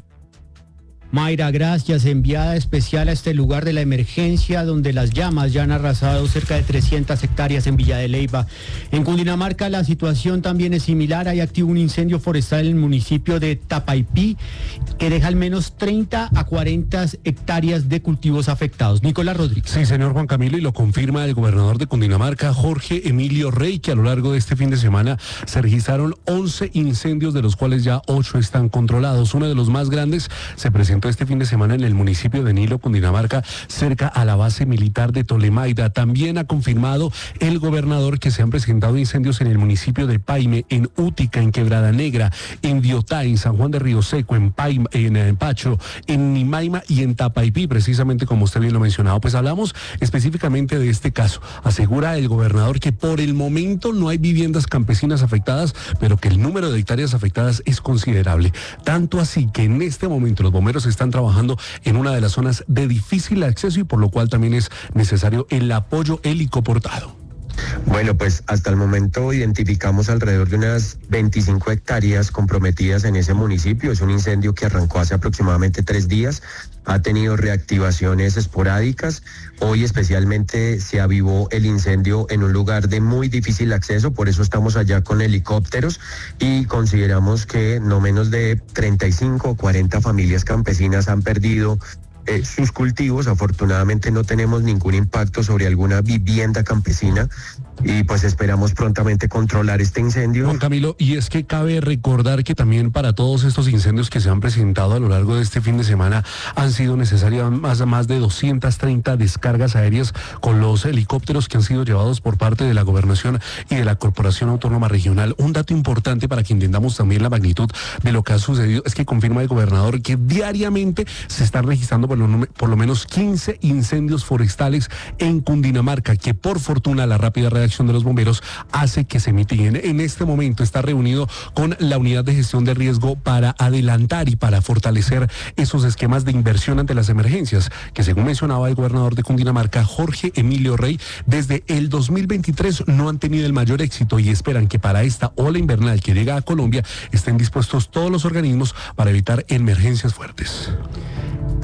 Mayra, gracias. Enviada especial a este lugar de la emergencia donde las llamas ya han arrasado cerca de 300 hectáreas en Villa de Leyva. En Cundinamarca la situación también es similar. Hay activo un incendio forestal en el municipio de Tapaipí que deja al menos 30 a 40 hectáreas de cultivos afectados. Nicolás Rodríguez. Sí, señor Juan Camilo, y lo confirma el gobernador de Cundinamarca, Jorge Emilio Rey, que a lo largo de este fin de semana se registraron 11 incendios, de los cuales ya 8 están controlados. Uno de los más grandes se presentó este fin de semana en el municipio de Nilo, Cundinamarca, cerca a la base militar de Tolemaida. También ha confirmado el gobernador que se han presentado incendios en el municipio de Paime, en Útica, en Quebrada Negra, en Biotá, en San Juan de Río Seco, en Paima, en Pacho, en Nimaima y en Tapaipí, precisamente como usted bien lo ha mencionado. Pues hablamos específicamente de este caso. Asegura el gobernador que por el momento no hay viviendas campesinas afectadas, pero que el número de hectáreas afectadas es considerable. Tanto así que en este momento los bomberos están trabajando en una de las zonas de difícil acceso y por lo cual también es necesario el apoyo helicoportado. Bueno, pues hasta el momento identificamos alrededor de unas 25 hectáreas comprometidas en ese municipio. Es un incendio que arrancó hace aproximadamente 3 días. Ha tenido reactivaciones esporádicas. Hoy especialmente se avivó el incendio en un lugar de muy difícil acceso, por eso estamos allá con helicópteros y consideramos que no menos de 35 o 40 familias campesinas han perdido sus cultivos. Afortunadamente no tenemos ningún impacto sobre alguna vivienda campesina y pues esperamos prontamente controlar este incendio. Juan Camilo, y es que cabe recordar que también para todos estos incendios que se han presentado a lo largo de este fin de semana han sido necesarias más de 230 descargas aéreas con los helicópteros que han sido llevados por parte de la Gobernación y de la Corporación Autónoma Regional. Un dato importante para que entendamos también la magnitud de lo que ha sucedido es que confirma el gobernador que diariamente se están registrando por lo menos 15 incendios forestales en Cundinamarca, que por fortuna la rápida reacción de los bomberos hace que se mitiguen. En este momento está reunido con la unidad de gestión de riesgo para adelantar y para fortalecer esos esquemas de inversión ante las emergencias, que según mencionaba el gobernador de Cundinamarca, Jorge Emilio Rey, desde el 2023 no han tenido el mayor éxito y esperan que para esta ola invernal que llega a Colombia estén dispuestos todos los organismos para evitar emergencias fuertes.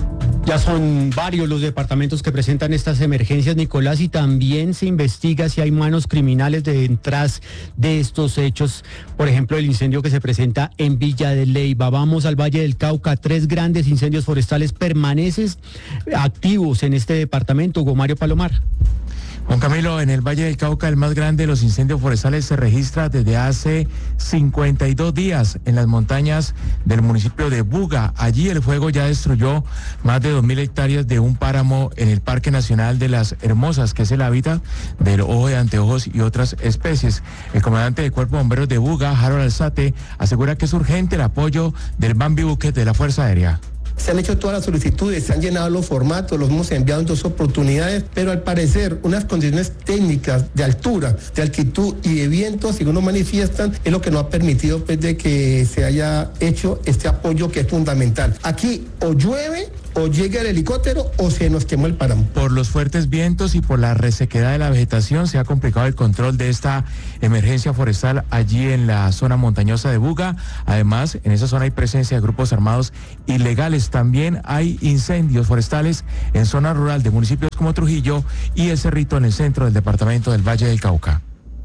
Ya son varios los departamentos que presentan estas emergencias, Nicolás, y también se investiga si hay manos criminales detrás de estos hechos. Por ejemplo, el incendio que se presenta en Villa de Leyva. Vamos al Valle del Cauca. 3 grandes incendios forestales permanecen activos en este departamento. Hugo Mario Palomar. Juan Camilo, en el Valle del Cauca, el más grande de los incendios forestales se registra desde hace 52 días en las montañas del municipio de Buga. Allí el fuego ya destruyó más de 2.000 hectáreas de un páramo en el Parque Nacional de las Hermosas, que es el hábitat del ojo de anteojos y otras especies. El comandante del Cuerpo de Bomberos de Buga, Harold Alzate, asegura que es urgente el apoyo del Bambi Bucket de la Fuerza Aérea. Se han hecho todas las solicitudes, se han llenado los formatos, los hemos enviado en 2 oportunidades, pero al parecer unas condiciones técnicas de altura, de altitud y de viento, según nos manifiestan, es lo que no ha permitido pues, de que se haya hecho este apoyo que es fundamental. Aquí o llueve o llega el helicóptero o se nos quemó el páramo. Por los fuertes vientos y por la resequedad de la vegetación se ha complicado el control de esta emergencia forestal allí en la zona montañosa de Buga. Además, en esa zona hay presencia de grupos armados ilegales. También hay incendios forestales en zona rural de municipios como Trujillo y El Cerrito en el centro del departamento del Valle del Cauca.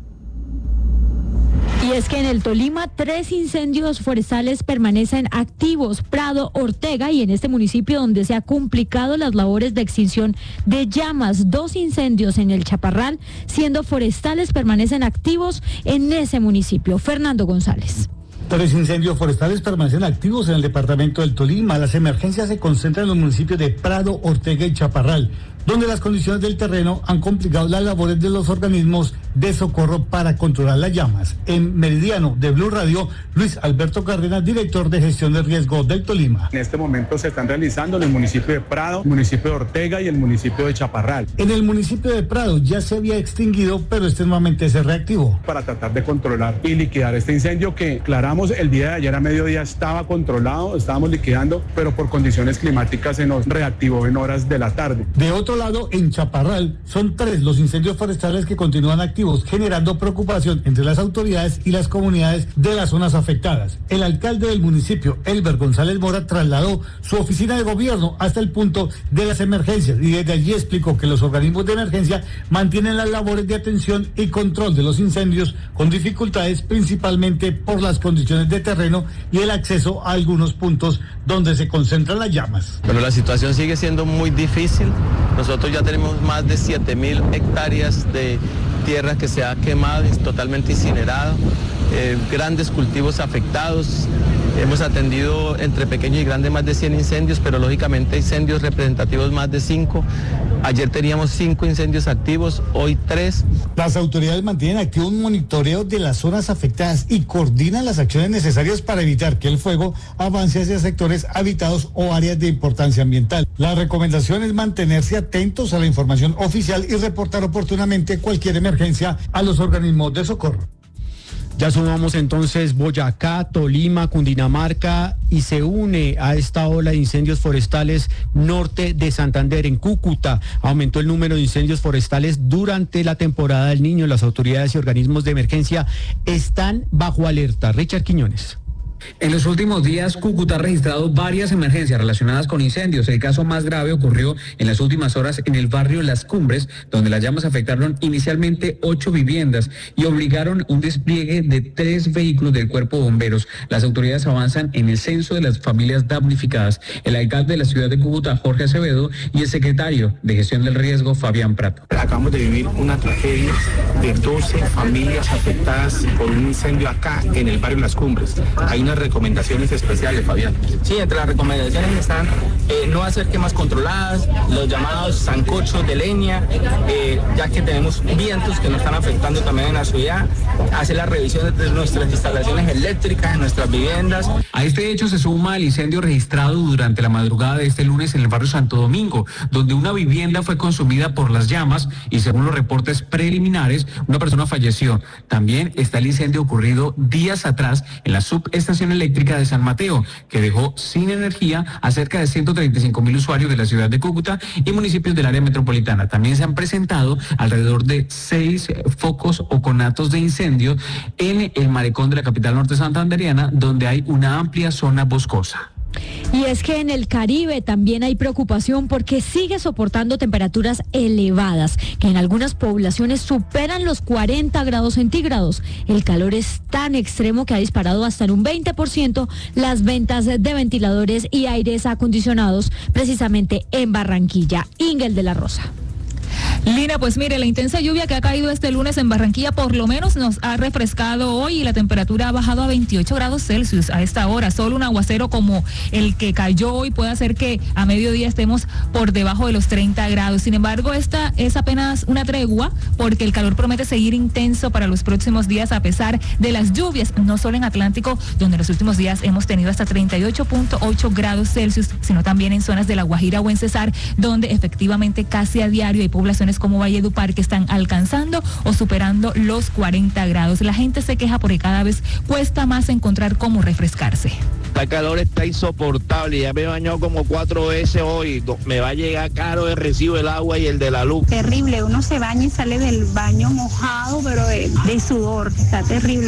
Y es que en el Tolima 3 incendios forestales permanecen activos, Prado, Ortega, y en este municipio donde se ha complicado las labores de extinción de llamas, 2 incendios en el Chaparral, siendo forestales permanecen activos en ese municipio. Fernando González. 3 incendios forestales permanecen activos en el departamento del Tolima. Las emergencias se concentran en los municipios de Prado, Ortega y Chaparral, donde las condiciones del terreno han complicado las labores de los organismos de socorro para controlar las llamas. En Meridiano de Blue Radio, Luis Alberto Cárdenas, director de gestión de riesgo del Tolima. En este momento se están realizando en el municipio de Prado, el municipio de Ortega y el municipio de Chaparral. En el municipio de Prado ya se había extinguido, pero nuevamente se reactivó. Para tratar de controlar y liquidar este incendio que, aclaramos, el día de ayer a mediodía estaba controlado, estábamos liquidando, pero por condiciones climáticas se nos reactivó en horas de la tarde. De otro lado, en Chaparral, son 3 los incendios forestales que continúan activos, generando preocupación entre las autoridades y las comunidades de las zonas afectadas. El alcalde del municipio, Elber González Mora, trasladó su oficina de gobierno hasta el punto de las emergencias y desde allí explicó que los organismos de emergencia mantienen las labores de atención y control de los incendios con dificultades principalmente por las condiciones de terreno y el acceso a algunos puntos donde se concentran las llamas. Pero la situación sigue siendo muy difícil. Nosotros ya tenemos más de 7.000 hectáreas de tierra que se ha quemado, totalmente incinerado, grandes cultivos afectados. Hemos atendido entre pequeños y grandes más de 100 incendios, pero lógicamente incendios representativos más de 5. Ayer teníamos 5 incendios activos, hoy 3. Las autoridades mantienen activo un monitoreo de las zonas afectadas y coordinan las acciones necesarias para evitar que el fuego avance hacia sectores habitados o áreas de importancia ambiental. La recomendación es mantenerse atentos a la información oficial y reportar oportunamente cualquier emergencia a los organismos de socorro. Ya sumamos entonces Boyacá, Tolima, Cundinamarca y se une a esta ola de incendios forestales norte de Santander. En Cúcuta aumentó el número de incendios forestales durante la temporada del Niño. Las autoridades y organismos de emergencia están bajo alerta. Richard Quiñones. En los últimos días, Cúcuta ha registrado varias emergencias relacionadas con incendios. El caso más grave ocurrió en las últimas horas en el barrio Las Cumbres, donde las llamas afectaron inicialmente 8 viviendas y obligaron un despliegue de 3 vehículos del Cuerpo de Bomberos. Las autoridades avanzan en el censo de las familias damnificadas. El alcalde de la ciudad de Cúcuta, Jorge Acevedo, y el secretario de Gestión del Riesgo, Fabián Prato. Acabamos de vivir una tragedia de 12 familias afectadas por un incendio acá en el barrio Las Cumbres. Hay una recomendaciones especiales, Fabián. Sí, entre las recomendaciones están no hacer quemas controladas, los llamados sancochos de leña, ya que tenemos vientos que nos están afectando también en la ciudad, hacer las revisiones de nuestras instalaciones eléctricas en nuestras viviendas. A este hecho se suma el incendio registrado durante la madrugada de este lunes en el barrio Santo Domingo, donde una vivienda fue consumida por las llamas y según los reportes preliminares, una persona falleció. También está el incendio ocurrido días atrás en la subestación eléctrica de San Mateo, que dejó sin energía a cerca de 135.000 usuarios de la ciudad de Cúcuta y municipios del área metropolitana. También se han presentado alrededor de 6 focos o conatos de incendio en el malecón de la capital norte santanderiana, donde hay una amplia zona boscosa. Y es que en el Caribe también hay preocupación porque sigue soportando temperaturas elevadas, que en algunas poblaciones superan los 40 grados centígrados. El calor es tan extremo que ha disparado hasta en un 20% las ventas de ventiladores y aires acondicionados, precisamente en Barranquilla. Ingel de la Rosa. Lina, pues mire, la intensa lluvia que ha caído este lunes en Barranquilla por lo menos nos ha refrescado hoy y la temperatura ha bajado a 28 grados Celsius a esta hora. Solo un aguacero como el que cayó hoy puede hacer que a mediodía estemos por debajo de los 30 grados. Sin embargo, esta es apenas una tregua porque el calor promete seguir intenso para los próximos días a pesar de las lluvias, no solo en Atlántico, donde en los últimos días hemos tenido hasta 38.8 grados Celsius, sino también en zonas de La Guajira o en Cesar, donde efectivamente casi a diario hay poblaciones como Valledupar que están alcanzando o superando los 40 grados. La gente se queja porque cada vez cuesta más encontrar cómo refrescarse. El calor está insoportable, ya me he bañado como 4 veces hoy, me va a llegar caro el recibo del agua y el de la luz. Terrible, uno se baña y sale del baño mojado, pero de sudor, está terrible,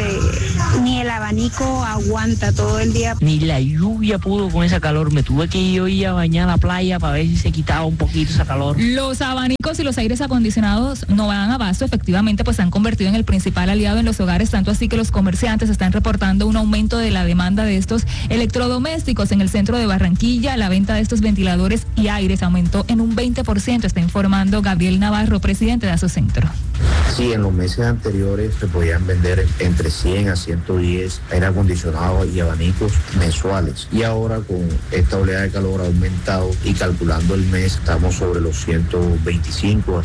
ni el abanico aguanta todo el día. Ni la lluvia pudo con ese calor, me tuve que ir hoy a bañar a la playa para ver si se quitaba un poquito ese calor. Los abanicos y los aires acondicionados no dan abasto, efectivamente pues se han convertido en el principal aliado en los hogares, tanto así que los comerciantes están reportando un aumento de la demanda de estos electrodomésticos. En el centro de Barranquilla, la venta de estos ventiladores y aires aumentó en un 20%, está informando Gabriel Navarro, presidente de Asocentro. Sí, en los meses anteriores se podían vender entre 100 a 110 aire acondicionados y abanicos mensuales. Y ahora con esta oleada de calor ha aumentado y calculando el mes estamos sobre los 125 a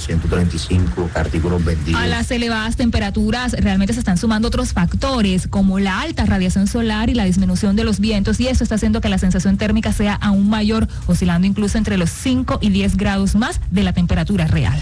135 artículos vendidos. A las elevadas temperaturas realmente se están sumando otros factores como la alta radiación solar y la disminución de los vientos, y eso está haciendo que la sensación térmica sea aún mayor, oscilando incluso entre los 5 y 10 grados más de la temperatura real.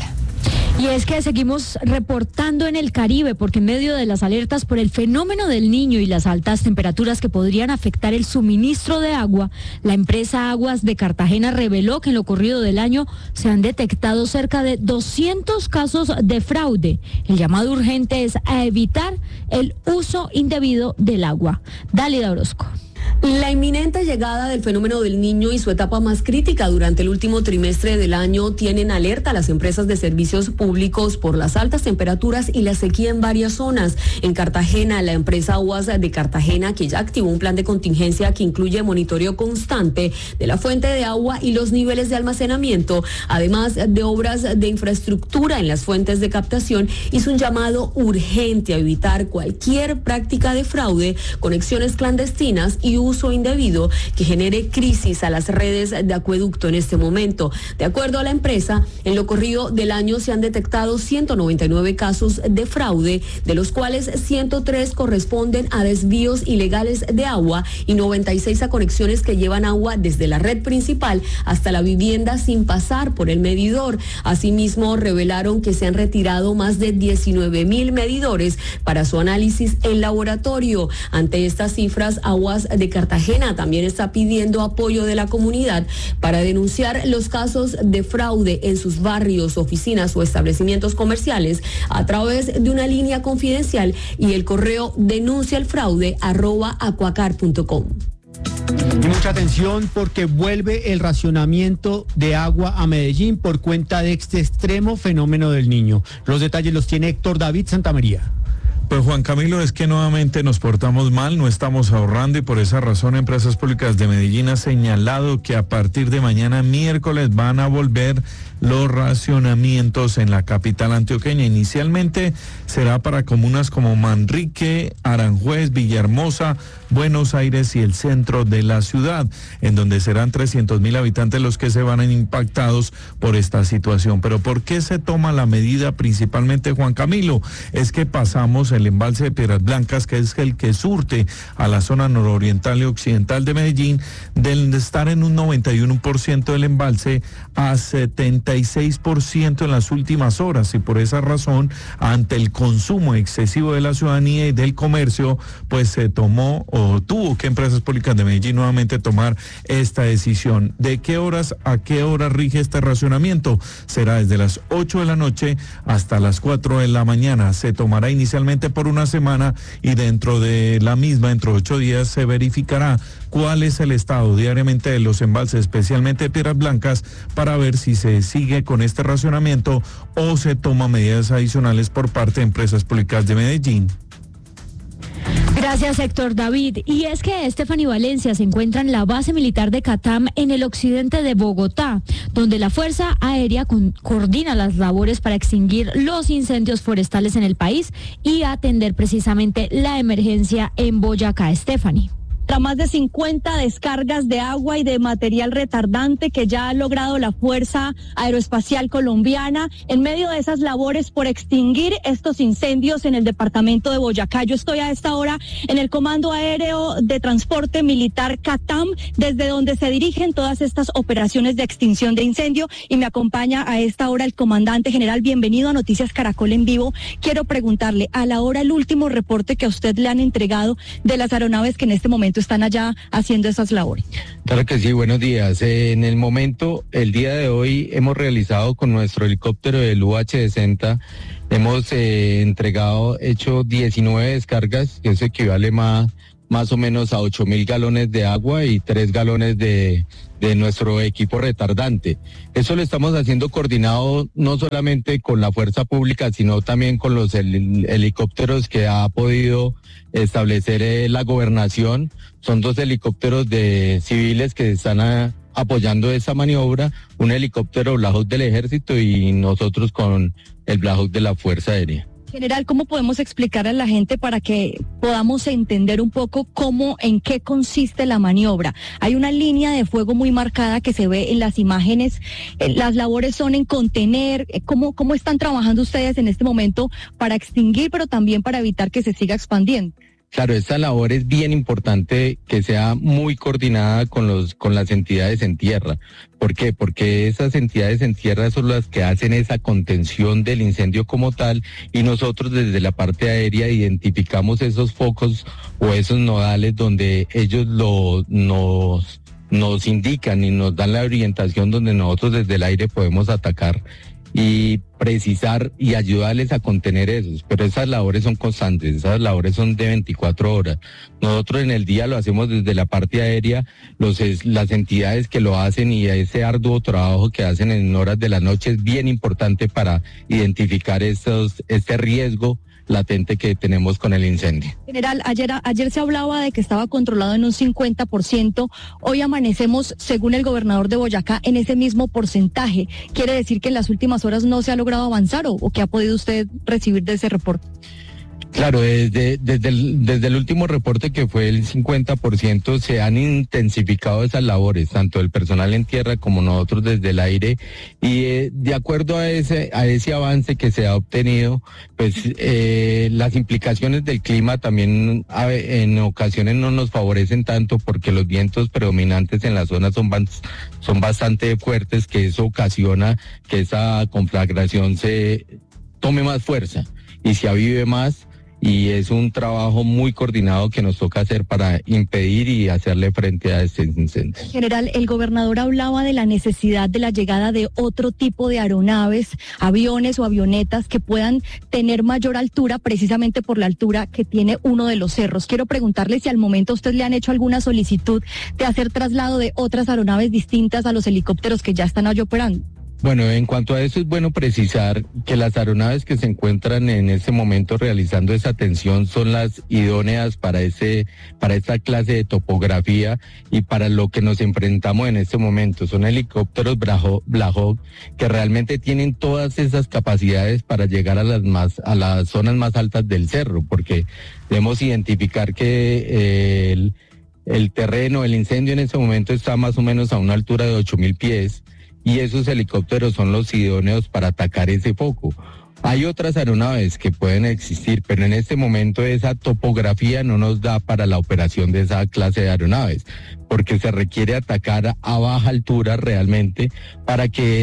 Y es que seguimos reportando en el Caribe porque en medio de las alertas por el fenómeno del Niño y las altas temperaturas que podrían afectar el suministro de agua, la empresa Aguas de Cartagena reveló que en lo corrido del año se han detectado cerca de 200 casos de fraude. El llamado urgente es a evitar el uso indebido del agua. Dálida Orozco. La inminente llegada del fenómeno del Niño y su etapa más crítica durante el último trimestre del año tienen alerta a las empresas de servicios públicos por las altas temperaturas y la sequía en varias zonas. En Cartagena, la empresa Aguas de Cartagena, que ya activó un plan de contingencia que incluye monitoreo constante de la fuente de agua y los niveles de almacenamiento, además de obras de infraestructura en las fuentes de captación, hizo un llamado urgente a evitar cualquier práctica de fraude, conexiones clandestinas y uso indebido que genere crisis a las redes de acueducto en este momento. De acuerdo a la empresa, en lo corrido del año se han detectado 199 casos de fraude, de los cuales 103 corresponden a desvíos ilegales de agua y 96 a conexiones que llevan agua desde la red principal hasta la vivienda sin pasar por el medidor. Asimismo, revelaron que se han retirado más de 19,000 medidores para su análisis en laboratorio. Ante estas cifras, Aguas de Cartagena también está pidiendo apoyo de la comunidad para denunciar los casos de fraude en sus barrios, oficinas o establecimientos comerciales a través de una línea confidencial y el correo denuncialfraude@acuacar.com. Y mucha atención porque vuelve el racionamiento de agua a Medellín por cuenta de este extremo fenómeno del Niño. Los detalles los tiene Héctor David Santamaría. Pues Juan Camilo, es que nuevamente nos portamos mal, no estamos ahorrando y por esa razón Empresas Públicas de Medellín ha señalado que a partir de mañana miércoles van a volver los racionamientos en la capital antioqueña. Inicialmente será para comunas como Manrique, Aranjuez, Villahermosa, Buenos Aires y el centro de la ciudad, en donde serán 300,000 habitantes los que se van a ir impactados por esta situación. Pero ¿por qué se toma la medida principalmente, Juan Camilo? Es que pasamos el embalse de Piedras Blancas, que es el que surte a la zona nororiental y occidental de Medellín, de estar en un 91% del embalse a 76% en las últimas horas, y por esa razón, ante el consumo excesivo de la ciudadanía y del comercio, pues se tomó o tuvo que Empresas Públicas de Medellín nuevamente tomar esta decisión. ¿De qué horas a qué hora rige este racionamiento? Será desde las 8 de la noche hasta las 4 de la mañana. Se tomará inicialmente solamente por una semana, y dentro de la misma, dentro de 8 días, se verificará cuál es el estado diariamente de los embalses, especialmente de Piedras Blancas, para ver si se sigue con este racionamiento o se toman medidas adicionales por parte de Empresas Públicas de Medellín. Gracias, Héctor David. Y es que Estefany Valencia se encuentra en la base militar de Catam, en el occidente de Bogotá, donde la Fuerza Aérea coordina las labores para extinguir los incendios forestales en el país y atender precisamente la emergencia en Boyacá. Estefany. Tras más de 50 descargas de agua y de material retardante que ya ha logrado la Fuerza Aeroespacial Colombiana en medio de esas labores por extinguir estos incendios en el departamento de Boyacá. Yo estoy a esta hora en el Comando Aéreo de Transporte Militar Catam, desde donde se dirigen todas estas operaciones de extinción de incendio, y me acompaña a esta hora el comandante general. Bienvenido a Noticias Caracol en vivo. Quiero preguntarle, a la hora, el último reporte que a usted le han entregado de las aeronaves que en este momento están allá haciendo esas labores. Claro que sí, buenos días. En el momento, el día de hoy, hemos realizado con nuestro helicóptero del UH-60, hemos hecho 19 descargas, que eso equivale más o menos a 8.000 galones de agua y 3 galones de nuestro equipo retardante. Eso lo estamos haciendo coordinado no solamente con la fuerza pública, sino también con los helicópteros que ha podido establecer la gobernación. Son 2 helicópteros de civiles que están apoyando esa maniobra, un helicóptero Black Hawk del Ejército y nosotros con el Black Hawk de la Fuerza Aérea. General, ¿cómo podemos explicar a la gente para que podamos entender un poco en qué consiste la maniobra? Hay una línea de fuego muy marcada que se ve en las imágenes. Las labores son en contener. ¿Cómo están trabajando ustedes en este momento para extinguir, pero también para evitar que se siga expandiendo? Claro, esta labor es bien importante que sea muy coordinada con las entidades en tierra. ¿Por qué? Porque esas entidades en tierra son las que hacen esa contención del incendio como tal, y nosotros desde la parte aérea identificamos esos focos o esos nodales donde ellos nos indican y nos dan la orientación donde nosotros desde el aire podemos atacar y precisar y ayudarles a contener esos, pero esas labores son constantes, esas labores son de 24 horas. Nosotros en el día lo hacemos desde la parte aérea, las entidades que lo hacen, y ese arduo trabajo que hacen en horas de la noche es bien importante para identificar este riesgo latente que tenemos con el incendio. General, ayer se hablaba de que estaba controlado en un 50%, hoy amanecemos, según el gobernador de Boyacá, en ese mismo porcentaje. ¿Quiere decir que en las últimas horas no se ha logrado avanzar o qué ha podido usted recibir de ese reporte? Claro, desde el último reporte, que fue el 50%, se han intensificado esas labores, tanto el personal en tierra como nosotros desde el aire, y de acuerdo a ese avance que se ha obtenido, pues las implicaciones del clima también en ocasiones no nos favorecen tanto, porque los vientos predominantes en la zona son bastante fuertes, que eso ocasiona que esa conflagración se tome más fuerza y se avive más. Y es un trabajo muy coordinado que nos toca hacer para impedir y hacerle frente a este incendio. General, el gobernador hablaba de la necesidad de la llegada de otro tipo de aeronaves, aviones o avionetas que puedan tener mayor altura, precisamente por la altura que tiene uno de los cerros. Quiero preguntarle si al momento a usted le han hecho alguna solicitud de hacer traslado de otras aeronaves distintas a los helicópteros que ya están allí operando. Bueno, en cuanto a eso, es bueno precisar que las aeronaves que se encuentran en este momento realizando esa atención son las idóneas para esta clase de topografía y para lo que nos enfrentamos en este momento. Son helicópteros Black Hawk que realmente tienen todas esas capacidades para llegar a las zonas más altas del cerro, porque debemos identificar que el terreno, el incendio en este momento está más o menos a una altura de 8.000 pies. Y esos helicópteros son los idóneos para atacar ese foco. Hay otras aeronaves que pueden existir, pero en este momento esa topografía no nos da para la operación de esa clase de aeronaves, porque se requiere atacar a baja altura realmente para que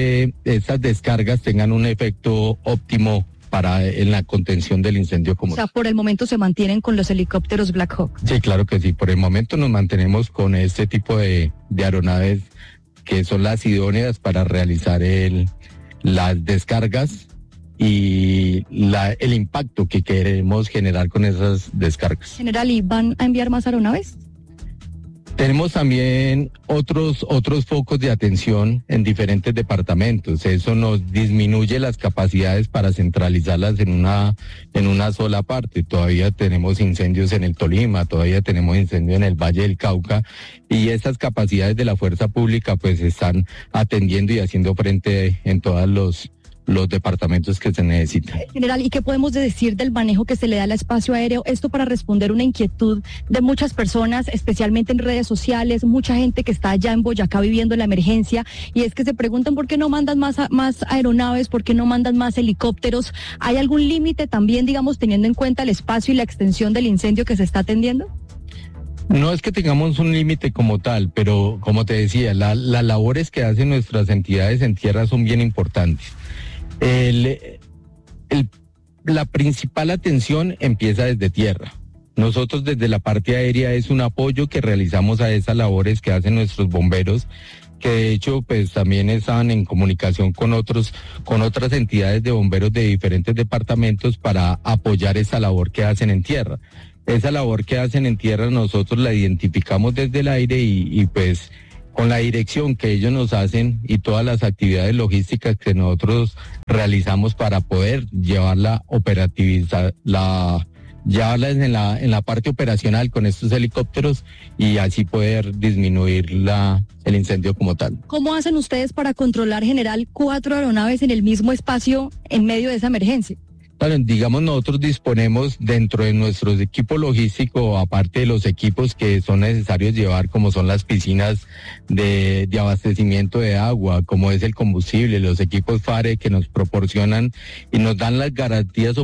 esas descargas tengan un efecto óptimo en la contención del incendio como tal. O sea, por el momento se mantienen con los helicópteros Black Hawk. Sí, claro que sí. Por el momento nos mantenemos con este tipo de aeronaves que son las idóneas para realizar las descargas y el impacto que queremos generar con esas descargas. General, ¿y van a enviar más aeronaves? Tenemos también otros focos de atención en diferentes departamentos. Eso nos disminuye las capacidades para centralizarlas en una sola parte. Todavía tenemos incendios en el Tolima, todavía tenemos incendios en el Valle del Cauca, y esas capacidades de la fuerza pública pues están atendiendo y haciendo frente en todos los departamentos que se necesitan. General, ¿y qué podemos decir del manejo que se le da al espacio aéreo? Esto para responder una inquietud de muchas personas, especialmente en redes sociales, mucha gente que está allá en Boyacá viviendo la emergencia, y es que se preguntan por qué no mandan más aeronaves, por qué no mandan más helicópteros. ¿Hay algún límite también, digamos, teniendo en cuenta el espacio y la extensión del incendio que se está atendiendo? No es que tengamos un límite como tal, pero como te decía, las labores que hacen nuestras entidades en tierra son bien importantes. La principal atención empieza desde tierra. Nosotros desde la parte aérea es un apoyo que realizamos a esas labores que hacen nuestros bomberos, que de hecho pues también están en comunicación con otras entidades de bomberos de diferentes departamentos para apoyar esa labor que hacen en tierra. Esa labor que hacen en tierra nosotros la identificamos desde el aire y pues con la dirección que ellos nos hacen y todas las actividades logísticas que nosotros realizamos para poder llevarla en la parte operacional con estos helicópteros y así poder disminuir el incendio como tal. ¿Cómo hacen ustedes para controlar, general, 4 aeronaves en el mismo espacio en medio de esa emergencia? Bueno, digamos, nosotros disponemos dentro de nuestro equipo logístico, aparte de los equipos que son necesarios llevar, como son las piscinas de abastecimiento de agua, como es el combustible, los equipos FARE que nos proporcionan y nos dan las garantías